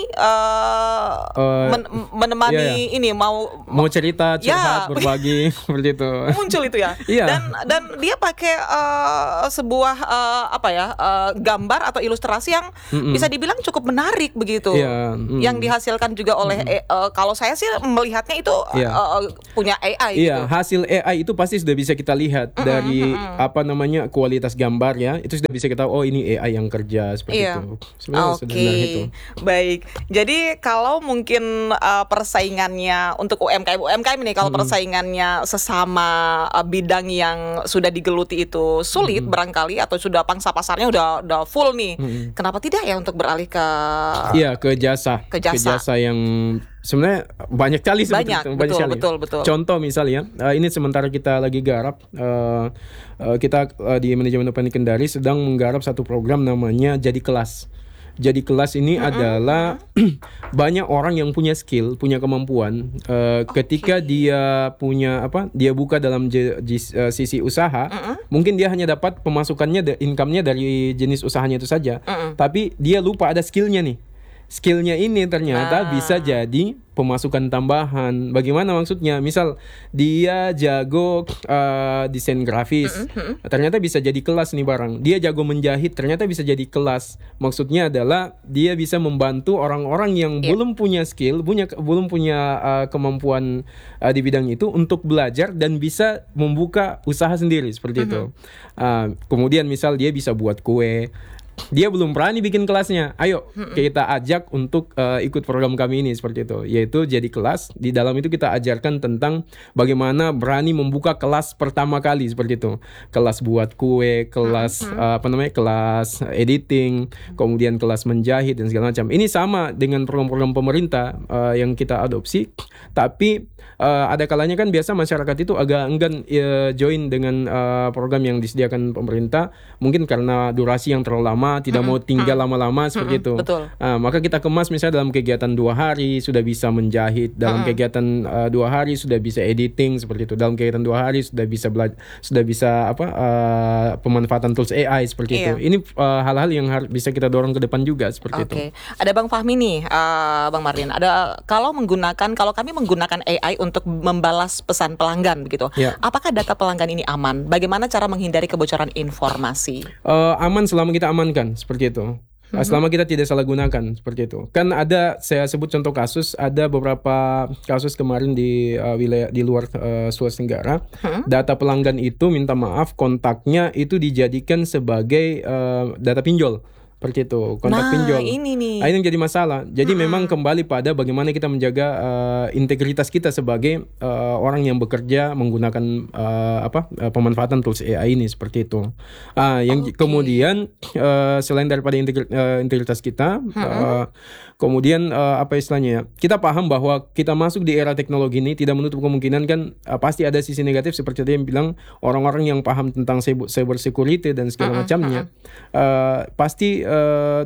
uh, Uh, men- menemani iya, iya. ini mau Mau cerita, curhat, Ya. berbagi seperti itu. muncul itu ya. Iya. Dan dan dia pakai uh, sebuah uh, apa ya uh, gambar atau ilustrasi yang Mm-mm. bisa dibilang cukup menarik begitu. Iya, mm. Yang dihasilkan juga oleh eh, uh, kalau saya sih melihatnya itu Iya. uh, uh, punya A I Iya, gitu. hasil A I itu pasti sudah bisa kita lihat Mm-mm, dari mm-mm. apa namanya kualitas gambar ya. Itu sudah bisa kita oh ini A I yang kerja seperti Iya. itu. Sebenarnya Oke, sederhana itu. baik. Jadi kalau mungkin uh, persaingannya untuk U M K M U M K M ini kalau Mm-mm. persaingannya sesama uh, bidang yang sudah digeluti itu sulit Mm-mm. barangkali atau sudah pangsa pasarnya udah udah full nih. Mm-mm. Kenapa tidak ya untuk beralih ke Iya, ke jasa. Ke jasa. yang sebenarnya banyak kali seperti banyak, itu, betul, sekali. betul, betul. Contoh misalnya, uh, ini sementara kita lagi garap, uh, uh, kita uh, di manajemen Opini Kendari sedang menggarap satu program namanya Jadi Kelas. Jadi Kelas ini Mm-mm. adalah banyak orang yang punya skill, punya kemampuan. Uh, Oke. Ketika dia punya apa, dia buka dalam je- jis- uh, sisi usaha, Mm-mm. mungkin dia hanya dapat pemasukannya, da- income-nya dari jenis usahanya itu saja. Mm-mm. Tapi dia lupa ada skillnya nih. Skillnya ini ternyata Nah. bisa jadi pemasukan tambahan. Bagaimana maksudnya? Misal dia jago uh, desain grafis, Mm-mm. ternyata bisa jadi kelas nih barang. Dia jago menjahit, ternyata bisa jadi kelas. Maksudnya adalah dia bisa membantu orang-orang yang Iya. belum punya skill, punya belum punya uh, kemampuan uh, di bidang itu untuk belajar dan bisa membuka usaha sendiri seperti itu. Uh, kemudian misal dia bisa buat kue. Dia belum berani bikin kelasnya. Ayo kita ajak untuk uh, ikut program kami ini seperti itu. Yaitu jadi kelas. Di dalam itu kita ajarkan tentang bagaimana berani membuka kelas pertama kali seperti itu. Kelas buat kue, kelas uh, apa namanya? Kelas editing, kemudian kelas menjahit dan segala macam. Ini sama dengan program-program pemerintah uh, yang kita adopsi. Tapi uh, ada kalanya kan biasa masyarakat itu agak enggan uh, join dengan uh, program yang disediakan pemerintah. Mungkin karena durasi yang terlalu lama, tidak mau tinggal lama-lama seperti itu. betul. Uh, maka kita kemas misalnya dalam kegiatan dua hari sudah bisa menjahit, dalam Mm-mm. kegiatan uh, dua hari sudah bisa editing seperti itu, dalam kegiatan dua hari sudah bisa belajar, sudah bisa apa uh, pemanfaatan tools A I seperti Iya. itu. Ini uh, hal-hal yang harus bisa kita dorong ke depan juga seperti itu. Oke, ada Bang Fahmi nih, uh, Bang Marlin. Ada kalau menggunakan, kalau kami menggunakan A I untuk membalas pesan pelanggan begitu, Ya. apakah data pelanggan ini aman? Bagaimana cara menghindari kebocoran informasi? Uh, aman selama kita amankan seperti itu. Uh, Selama kita tidak salah gunakan seperti itu. Kan ada, saya sebut contoh kasus, ada beberapa kasus kemarin di uh, wilayah di luar uh, Sulawesi Tenggara. Hmm? Data pelanggan itu minta maaf kontaknya itu dijadikan sebagai uh, data pinjol. Seperti itu, kontak Nah, pinjol. ini nih. Nah, ini yang jadi masalah. Jadi memang kembali pada bagaimana kita menjaga uh, integritas kita sebagai uh, orang yang bekerja menggunakan uh, apa uh, pemanfaatan tools A I ini seperti itu. Ah, yang Oke. kemudian uh, selain daripada integri- uh, integritas kita, uh, kemudian uh, apa istilahnya ya? Kita paham bahwa kita masuk di era teknologi ini tidak menutup kemungkinan kan uh, pasti ada sisi negatif seperti tadi yang bilang orang-orang yang paham tentang cyber, cyber security dan segala macamnya uh, pasti uh,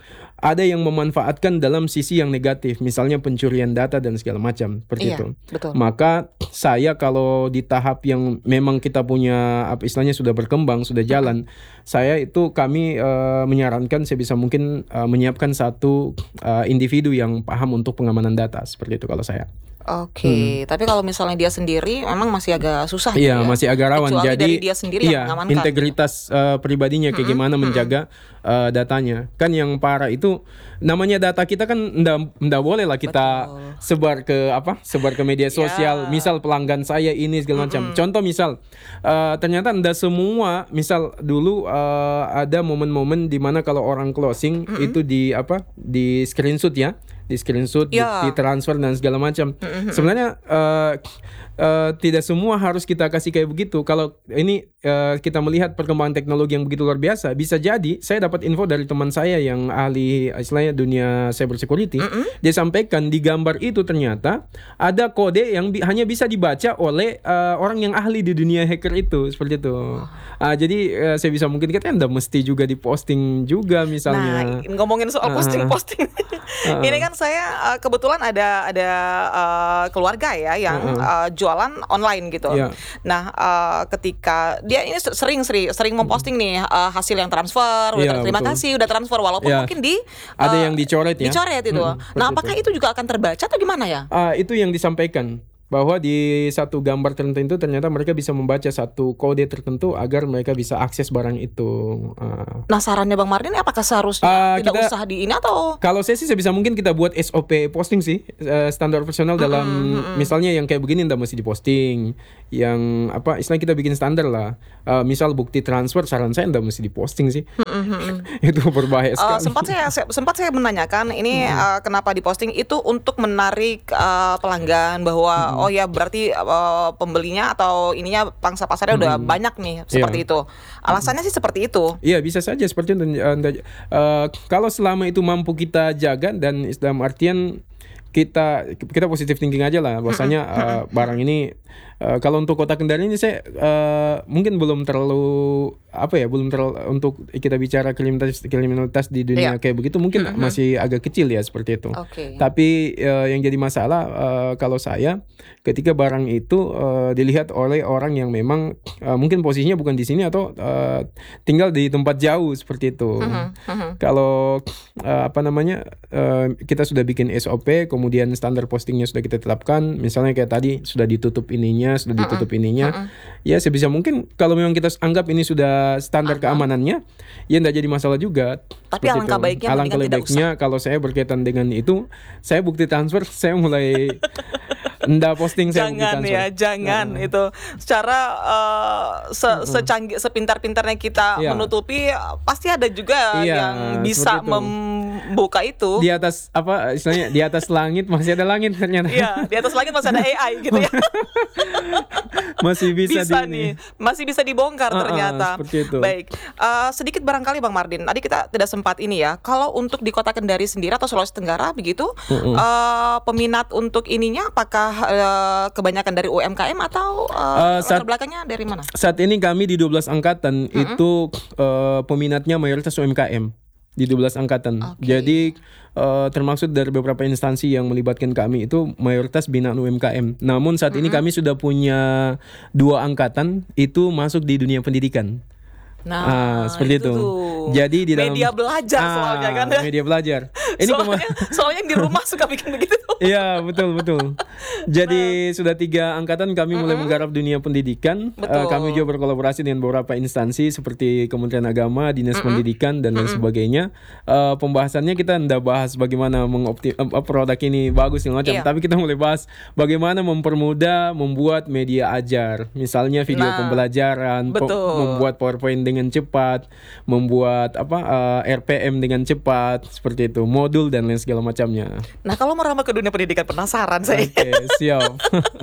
ada yang memanfaatkan dalam sisi yang negatif, misalnya pencurian data dan segala macam seperti Iya, itu. betul. Maka saya kalau di tahap yang memang kita punya apa istilahnya sudah berkembang, sudah jalan, saya itu kami uh, menyarankan sebisa mungkin uh, menyiapkan satu uh, individu yang paham untuk pengamanan data seperti itu kalau saya. Oke, tapi kalau misalnya dia sendiri, memang masih agak susah. Iya, gitu ya? masih agak rawan. Kecuali Jadi dari dia sendiri iya, yang mengamankan. integritas uh, pribadinya kayak gimana menjaga uh, datanya. Kan yang parah itu namanya data kita kan ndak ndak boleh lah kita Betul. sebar ke apa? Sebar ke media sosial. Ya. Misal pelanggan saya ini segala macam. Contoh misal uh, ternyata ndak semua, misal dulu uh, ada momen-momen di mana kalau orang closing itu di apa? Di screenshot ya. di screenshot, Ya. di transfer dan segala macam. Mm-mm. Sebenarnya uh, uh, tidak semua harus kita kasih kayak begitu. Kalau ini uh, kita melihat perkembangan teknologi yang begitu luar biasa, bisa jadi saya dapat info dari teman saya yang ahli istilahnya dunia cyber security. Mm-mm. Dia sampaikan di gambar itu ternyata ada kode yang bi- hanya bisa dibaca oleh uh, orang yang ahli di dunia hacker itu, seperti itu. Uh, jadi uh, saya bisa mungkin kita Anda mesti juga diposting juga misalnya. Nah, ngomongin soal Uh-uh. posting-posting, Uh-uh. ini kan saya uh, kebetulan ada ada uh, keluarga ya yang Uh-uh. uh, jualan online gitu. Iya. Nah, uh, ketika dia ini sering sering sering memposting nih uh, hasil yang transfer, udah Iya, ter- terima betul. kasih udah transfer walaupun Iya. mungkin di Ada uh, yang dicoret ya. dicoret itu. Mm-mm, Nah, seperti apakah itu. itu juga akan terbaca atau gimana ya? Ah, itu yang disampaikan bahwa di satu gambar tertentu ternyata mereka bisa membaca satu kode tertentu agar mereka bisa akses barang itu. Ah. Nah, sarannya Bang Mardin apakah seharusnya Ah, tidak kita- usah di ini atau Kalau saya sih sebisa mungkin kita buat S O P posting sih, eh, standar profesional dalam misalnya yang kayak begini ndak mesti diposting. Yang apa istilahnya kita bikin standar lah. Eh, misal bukti transfer saran saya ndak mesti diposting sih. Itu berbahaya Uh, sekali. sempat saya se- sempat saya menanyakan ini uh, kenapa diposting itu untuk menarik uh, pelanggan bahwa oh ya berarti uh, pembelinya atau ininya pangsa pasarnya udah banyak nih seperti Iya. itu. Alasannya sih seperti itu. Iya bisa saja seperti itu. Eh, nda- eh, kalau selama itu mampu kita jaga dan dalam artian kita kita positif thinking aja lah bahwasanya eh, barang ini eh, kalau untuk kota Kendari ini saya eh, mungkin belum terlalu apa ya belum terlalu untuk kita bicara kriminalitas kriminalitas di dunia Iya. kayak begitu mungkin masih agak kecil ya seperti itu. Oke. Tapi eh, yang jadi masalah eh, kalau saya ketika barang itu eh, dilihat oleh orang yang memang eh, mungkin posisinya bukan di sini atau eh, tinggal di tempat jauh seperti itu. Kalau eh, apa namanya eh, kita sudah bikin S O P, kemudian standar postingnya sudah kita tetapkan, misalnya kayak tadi sudah ditutup ininya, sudah ditutup ininya, ya sebisa mungkin kalau memang kita anggap ini sudah standar keamanannya, ya tidak jadi masalah juga. Tapi Seperti alangkah itu. baiknya Alangkah mendingan tidak baiknya kalau saya berkaitan dengan itu, saya bukti transfer, saya mulai ndak posting saya bukti Jangan transfer. ya, jangan itu. Secara uh, se- secanggih, sepintar-pintarnya kita Iya. menutupi, pasti ada juga Iya, yang bisa seperti itu. membuka itu. Di atas apa istilahnya di atas langit masih ada langit ternyata. Iya, di atas langit masih ada A I gitu ya. Masih bisa, Bisa di nih, masih bisa dibongkar Ah, ah, ternyata. seperti itu. Baik, Eh, sedikit barangkali Bang Mardin. Tadi kita tidak sempat ini ya. Kalau untuk di Kota Kendari sendiri atau Sulawesi Tenggara begitu, eh, peminat untuk ininya apakah eh, kebanyakan dari U M K M atau eh, Eh, saat- latar belakangnya dari mana? Saat ini kami di dua belas angkatan itu eh, peminatnya mayoritas U M K M di dua belas angkatan. Oke. Jadi eh, termasuk dari beberapa instansi yang melibatkan kami itu mayoritas binaan U M K M. Namun saat ini kami sudah punya dua angkatan itu masuk di dunia pendidikan. Ah, seperti itu. tuh. Jadi di dalam media belajar soalnya kan. Ah, media belajar. Ini soalnya, kema- soalnya yang di rumah suka bikin begitu. Iya betul betul. Jadi sudah tiga angkatan kami mulai menggarap dunia pendidikan. Betul. Eh, kami juga berkolaborasi dengan beberapa instansi seperti Kementerian Agama, Dinas Pendidikan dan lain sebagainya. Eh, pembahasannya kita tidak bahas bagaimana mengoptim eh, produk ini bagus segala macam, Iya. tapi kita mulai bahas bagaimana mempermudah membuat media ajar. Misalnya video Nah, pembelajaran, po- betul. membuat PowerPoint dengan cepat, membuat apa eh, R P M dengan cepat, seperti itu, modul dan lain segala macamnya. Nah, kalau merambah ke dunia pendidikan penasaran saya. Oke, siap.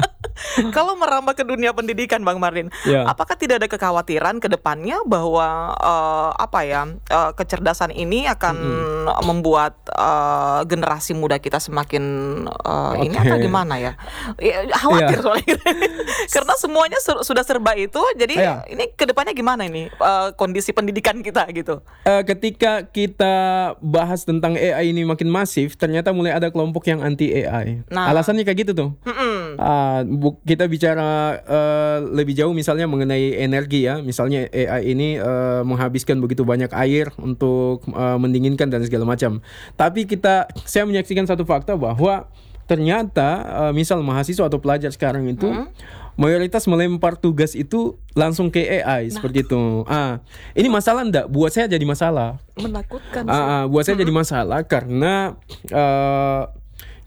Kalau merambah ke dunia pendidikan Bang Mardin, Ya. apakah tidak ada kekhawatiran ke depannya bahwa eh, apa ya eh, kecerdasan ini akan membuat eh, generasi muda kita semakin eh, ini Oke. atau gimana ya? Ya, khawatir Iya. soalnya karena semuanya ser- sudah serba itu, jadi Iya. ini ke depannya gimana ini eh, kondisi pendidikan kita gitu? Eh, ketika kita bahas tentang A I ini makin masif, ternyata mulai ada kelompok yang anti A I. Nah. Alasannya kayak gitu tuh. Mm-mm. Ah, bu- kita bicara eh, lebih jauh misalnya mengenai energi ya. Misalnya A I ini eh, menghabiskan begitu banyak air untuk eh, mendinginkan dan segala macam. Tapi kita saya menyaksikan satu fakta bahwa ternyata eh, misal mahasiswa atau pelajar sekarang itu mayoritas melempar tugas itu langsung ke A I seperti itu. Ah, ini masalah enggak? Buat saya jadi masalah. Menakutkan sih. Ah, ah, buat saya jadi masalah karena eh,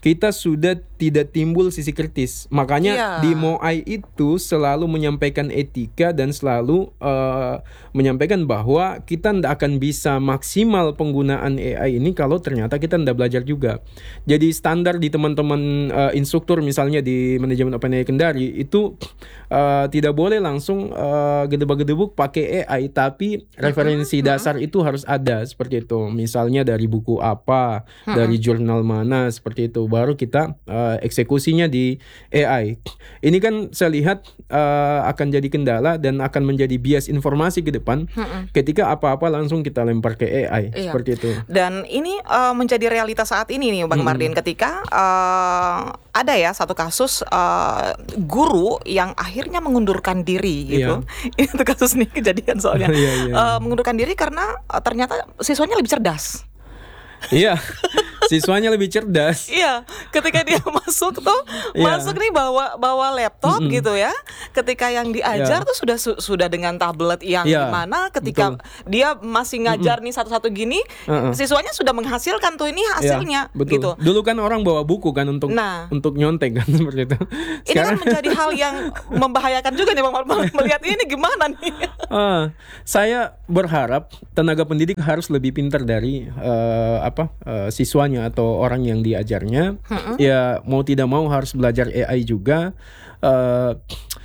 kita sudah tidak timbul sisi kritis. Makanya Iya. di M O I itu selalu menyampaikan etika dan selalu uh, menyampaikan bahwa kita tidak akan bisa maksimal penggunaan A I ini kalau ternyata kita tidak belajar juga. Jadi standar di teman-teman uh, instruktur misalnya di manajemen OpenAI Kendari itu uh, tidak boleh langsung uh, gedebak-gedebuk pakai A I, tapi referensi Mm-hmm. dasar itu harus ada seperti itu. Misalnya dari buku apa, mm-hmm. dari jurnal mana seperti itu. Baru kita uh, eksekusinya di A I. Ini kan saya lihat uh, akan jadi kendala dan akan menjadi bias informasi ke depan. Mm-hmm. Ketika apa-apa langsung kita lempar ke A I. Iya. Seperti itu. Dan ini uh, menjadi realitas saat ini nih Bang mm-hmm. Mardin, ketika uh, ada ya satu kasus uh, guru yang akhirnya mengundurkan diri gitu. Iya. Ini tuh kasus nih kejadian soalnya. iya, iya. Uh, mengundurkan diri karena uh, ternyata siswanya lebih cerdas. Iya, siswanya lebih cerdas. Iya, ketika dia masuk tuh yeah. masuk nih bawa bawa laptop mm-hmm. gitu ya. Ketika yang diajar yeah. tuh sudah su- sudah dengan tablet yang yeah. dimana ketika betul. Dia masih ngajar mm-hmm. nih satu-satu gini, uh-uh. siswanya sudah menghasilkan tuh ini hasilnya. Yeah, betul. Gitu. Dulu kan orang bawa buku kan untuk nah, untuk nyontek kan seperti itu. Sekarang... Ini kan menjadi hal yang membahayakan juga nih Bang Mardin. Melihat ini gimana nih? Uh, saya berharap tenaga pendidik harus lebih pintar dari uh, apa uh, siswanya atau orang yang diajarnya. Mm-hmm. Ya mau tidak mau harus belajar A I juga. Uh,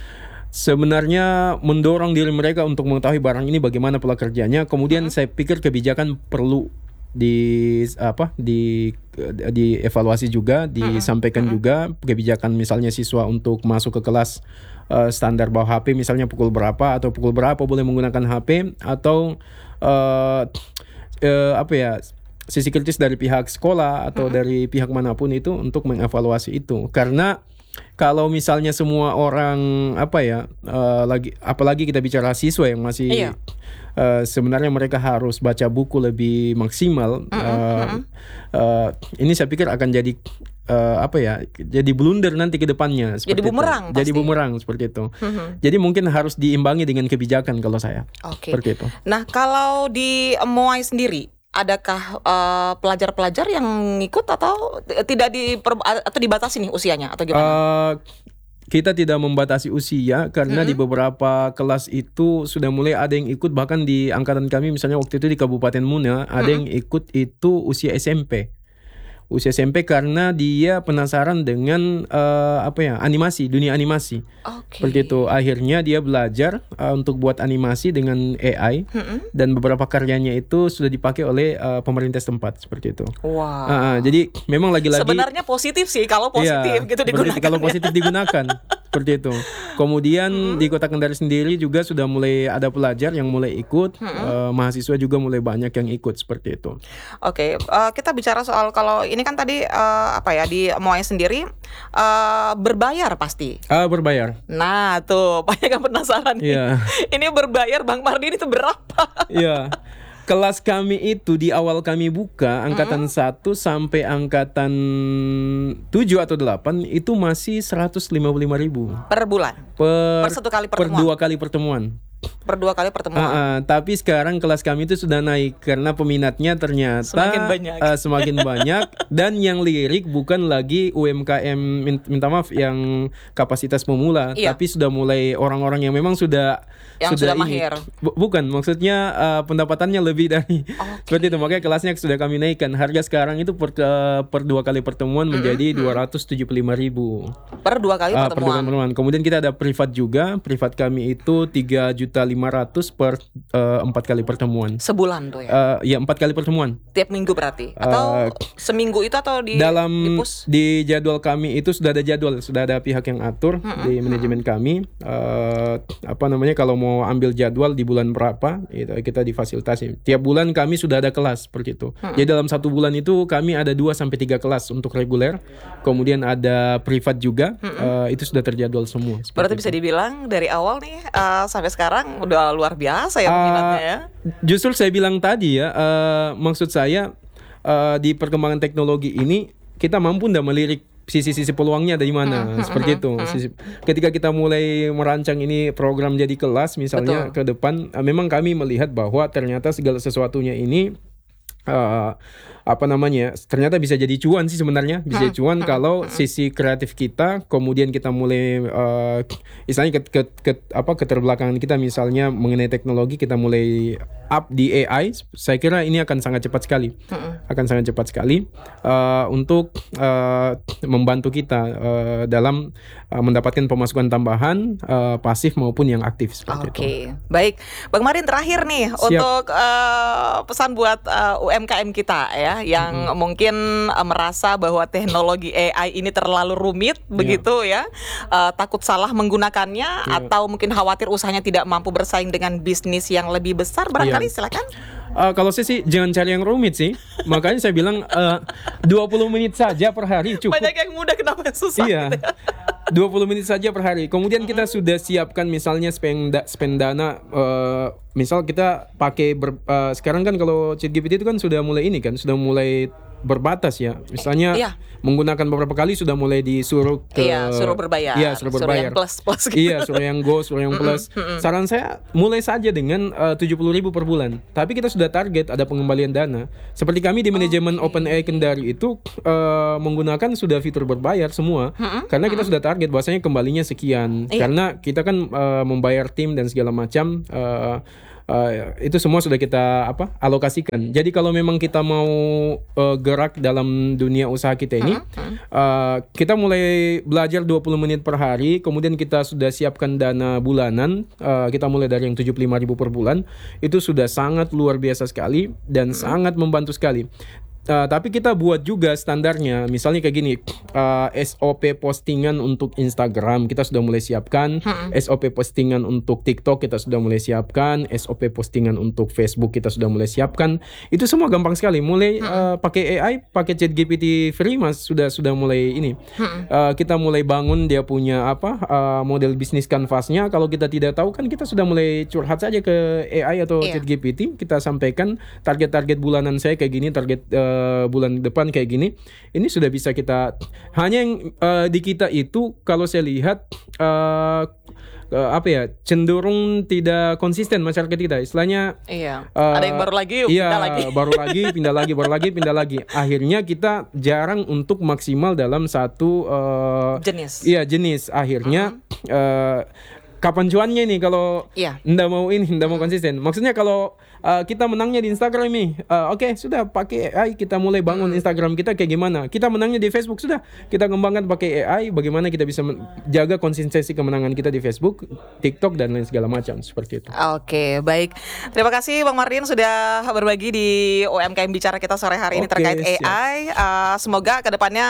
sebenarnya mendorong diri mereka untuk mengetahui barang ini bagaimana pola kerjanya. Kemudian mm-hmm. saya pikir kebijakan perlu di apa di dievaluasi juga, disampaikan mm-hmm. juga kebijakan misalnya siswa untuk masuk ke kelas uh, standar bawa H P misalnya pukul berapa atau pukul berapa boleh menggunakan H P atau uh, uh, apa ya sisi kritis dari pihak sekolah atau mm-hmm. dari pihak manapun itu untuk mengevaluasi itu. Karena kalau misalnya semua orang apa ya uh, lagi apalagi kita bicara siswa yang masih iya. uh, sebenarnya mereka harus baca buku lebih maksimal. Mm-hmm. Uh, uh, ini saya pikir akan jadi uh, apa ya jadi blunder nanti ke depannya. Jadi bumerang. Jadi bumerang seperti itu. Mm-hmm. Jadi mungkin harus diimbangi dengan kebijakan kalau saya. Oke. Okay. Seperti itu. Nah kalau di M O I sendiri, adakah uh, pelajar-pelajar yang ngikut atau tidak di atau dibatasi nih usianya atau gimana? Uh, kita tidak membatasi usia karena mm-hmm. di beberapa kelas itu sudah mulai ada yang ikut, bahkan di angkatan kami misalnya waktu itu di Kabupaten Muna ada mm-hmm. yang ikut itu usia S M P. Usia S M P karena dia penasaran dengan uh, apa ya animasi, dunia animasi. Okay. Seperti itu. Akhirnya dia belajar uh, untuk buat animasi dengan A I mm-hmm. dan beberapa karyanya itu sudah dipakai oleh uh, pemerintah setempat seperti itu. Wow. Uh, jadi memang lagi-lagi sebenarnya positif sih kalau positif ya, gitu digunakan. Kalau positif digunakan seperti itu. Kemudian mm-hmm. di Kota Kendari sendiri juga sudah mulai ada pelajar yang mulai ikut, mm-hmm. uh, mahasiswa juga mulai banyak yang ikut seperti itu. Oke, okay. uh, kita bicara soal kalau ini kan tadi uh, apa ya di M O I sendiri uh, berbayar pasti. Ah uh, berbayar. Nah tuh banyak yang penasaran nih. Yeah. Ini berbayar Bang Mardin itu berapa? Iya. Yeah. Kelas kami itu di awal kami buka angkatan mm-hmm. satu sampai angkatan tujuh atau delapan itu masih seratus lima puluh lima ribu per bulan. Per, per satu kali pertemuan. Per dua kali pertemuan. Per dua kali pertemuan. Uh, uh, tapi sekarang kelas kami itu sudah naik karena peminatnya ternyata semakin banyak, uh, semakin banyak dan yang lirik bukan lagi U M K M minta maaf yang kapasitas pemula, iya. tapi sudah mulai orang-orang yang memang sudah yang sudah, sudah mahir. Bu- bukan maksudnya uh, pendapatannya lebih dari okay. seperti itu, makanya kelasnya sudah kami naikkan. Harga sekarang itu per uh, per dua kali pertemuan mm-hmm. menjadi dua ratus tujuh puluh lima ribu per dua kali uh, pertemuan. Per dua kali pertemuan. Kemudian kita ada privat juga. Privat kami itu tiga juta lima ratus per uh, empat kali pertemuan. Sebulan tuh ya? Uh, ya empat kali pertemuan. Tiap minggu berarti? Atau uh, seminggu itu atau di dalam di, push? Di jadwal kami itu sudah ada jadwal, sudah ada pihak yang atur mm-hmm. di manajemen kami. Uh, apa namanya kalau mau ambil jadwal di bulan berapa, itu kita difasilitasi. Tiap bulan kami sudah ada kelas seperti itu. Mm-hmm. Jadi dalam satu bulan itu kami ada dua sampai tiga kelas untuk reguler. Kemudian ada privat juga. Mm-hmm. Uh, itu sudah terjadwal semua. Berarti itu bisa dibilang dari awal nih uh, sampai sekarang udah luar biasa ya peminatnya ya. Uh, justru saya bilang tadi ya, uh, maksud saya uh, di perkembangan teknologi ini kita mampu ndak melirik sisi-sisi peluangnya dari mana, hmm, seperti hmm, itu. Hmm. Sisi, ketika kita mulai merancang ini program jadi kelas misalnya Betul. Ke depan, uh, memang kami melihat bahwa ternyata segala sesuatunya ini uh, apa namanya, ternyata bisa jadi cuan sih sebenarnya, bisa jadi cuan kalau sisi kreatif kita, kemudian kita mulai uh, istilahnya ke, ke, ke, apa keterbelakangan kita misalnya mengenai teknologi, kita mulai up di A I. Saya kira ini akan sangat cepat sekali, akan sangat cepat sekali uh, untuk uh, membantu kita uh, dalam uh, mendapatkan pemasukan tambahan uh, pasif maupun yang aktif seperti Oke, itu. baik, Bang Marin terakhir nih Siap. untuk uh, pesan buat uh, U M K M kita ya, yang mm-hmm. mungkin uh, merasa bahwa teknologi A I ini terlalu rumit, yeah. begitu ya, uh, takut salah menggunakannya, yeah. atau mungkin khawatir usahanya tidak mampu bersaing dengan bisnis yang lebih besar, barangkali yeah. silakan. Uh, kalau saya sih jangan cari yang rumit sih. Makanya saya bilang uh, dua puluh menit saja per hari cukup. Banyak yang mudah, kenapa yang susah? Iya. Gitu ya? dua puluh menit saja per hari. Kemudian kita sudah siapkan misalnya spend, spend dana, uh, misal kita pakai ber, uh, sekarang kan kalau ChatGPT itu kan sudah mulai ini kan, sudah mulai berbatas ya. Misalnya iya. menggunakan beberapa kali sudah mulai disuruh ke iya, suruh berbayar. Iya, suruh berbayar. Suruh yang plus plus gitu. Iya, suruh yang go, suruh yang plus. Saran saya mulai saja dengan uh, tujuh puluh ribu per bulan. Tapi kita sudah target ada pengembalian dana. Seperti kami di manajemen oh, okay. OpenAI Kendari itu uh, menggunakan sudah fitur berbayar semua. Mm-hmm. Karena kita sudah target bahwasanya kembalinya sekian. Iya. Karena kita kan uh, membayar tim dan segala macam. Uh, Uh, itu semua sudah kita apa alokasikan. Jadi kalau memang kita mau uh, gerak dalam dunia usaha kita ini, uh-huh. uh, kita mulai belajar dua puluh menit per hari, kemudian kita sudah siapkan dana bulanan, uh, kita mulai dari yang tujuh puluh lima ribu per bulan, itu sudah sangat luar biasa sekali dan uh-huh. sangat membantu sekali. Uh, tapi kita buat juga standarnya, misalnya kayak gini, uh, S O P postingan untuk Instagram kita sudah mulai siapkan, hmm. S O P postingan untuk TikTok kita sudah mulai siapkan, S O P postingan untuk Facebook kita sudah mulai siapkan. Itu semua gampang sekali, mulai hmm. uh, pakai A I, pakai ChatGPT free mas sudah sudah mulai ini. Hmm. Uh, kita mulai bangun dia punya apa uh, model bisnis kanvasnya. Kalau kita tidak tahu kan kita sudah mulai curhat saja ke A I atau yeah. ChatGPT. Kita sampaikan target-target bulanan saya kayak gini, target uh, bulan depan kayak gini, ini sudah bisa kita. Hanya yang uh, di kita itu kalau saya lihat uh, uh, apa ya, cenderung tidak konsisten masyarakat kita. Istilahnya iya. uh, ada yang baru lagi, yuk, iya, pindah lagi. baru lagi, pindah lagi, baru lagi, pindah lagi. Akhirnya kita jarang untuk maksimal dalam satu uh, jenis. Iya, jenis. Akhirnya uh-huh. uh, kapan cuannya nih kalau iya. ndak mau ini, ndak mau konsisten. Maksudnya kalau uh, kita menangnya di Instagram nih, uh, oke okay, sudah pakai A I kita mulai bangun hmm. Instagram kita kayak gimana. Kita menangnya di Facebook sudah kita kembangkan pakai A I. Bagaimana kita bisa menjaga konsistensi kemenangan kita di Facebook, TikTok dan lain segala macam seperti itu. Oke, okay, baik. Terima kasih Bang Marin sudah berbagi di U M K M Bicara kita sore hari ini okay, terkait A I. Uh, semoga kedepannya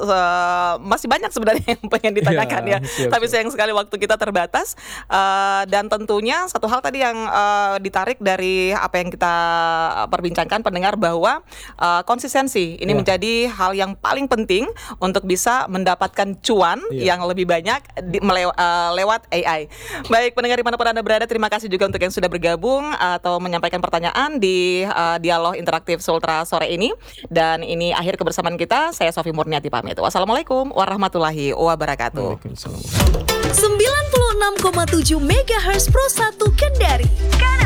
uh, masih banyak sebenarnya yang pengen ditanyakan ya. ya. Siap, Tapi siap. sayang sekali waktu kita terbatas. Uh, dan tentunya satu hal tadi yang uh, ditarik dari apa yang kita perbincangkan pendengar, bahwa uh, konsistensi ini yeah. menjadi hal yang paling penting untuk bisa mendapatkan cuan yeah. yang lebih banyak di, melew, uh, lewat A I. Baik pendengar dimanapun Anda berada, terima kasih juga untuk yang sudah bergabung atau menyampaikan pertanyaan di uh, dialog interaktif Sultra sore ini. Dan ini akhir kebersamaan kita. Saya Sofi Murniati pamit. Wassalamualaikum warahmatullahi wabarakatuh. sembilan puluh enam koma tujuh megahertz Pro satu Kendari.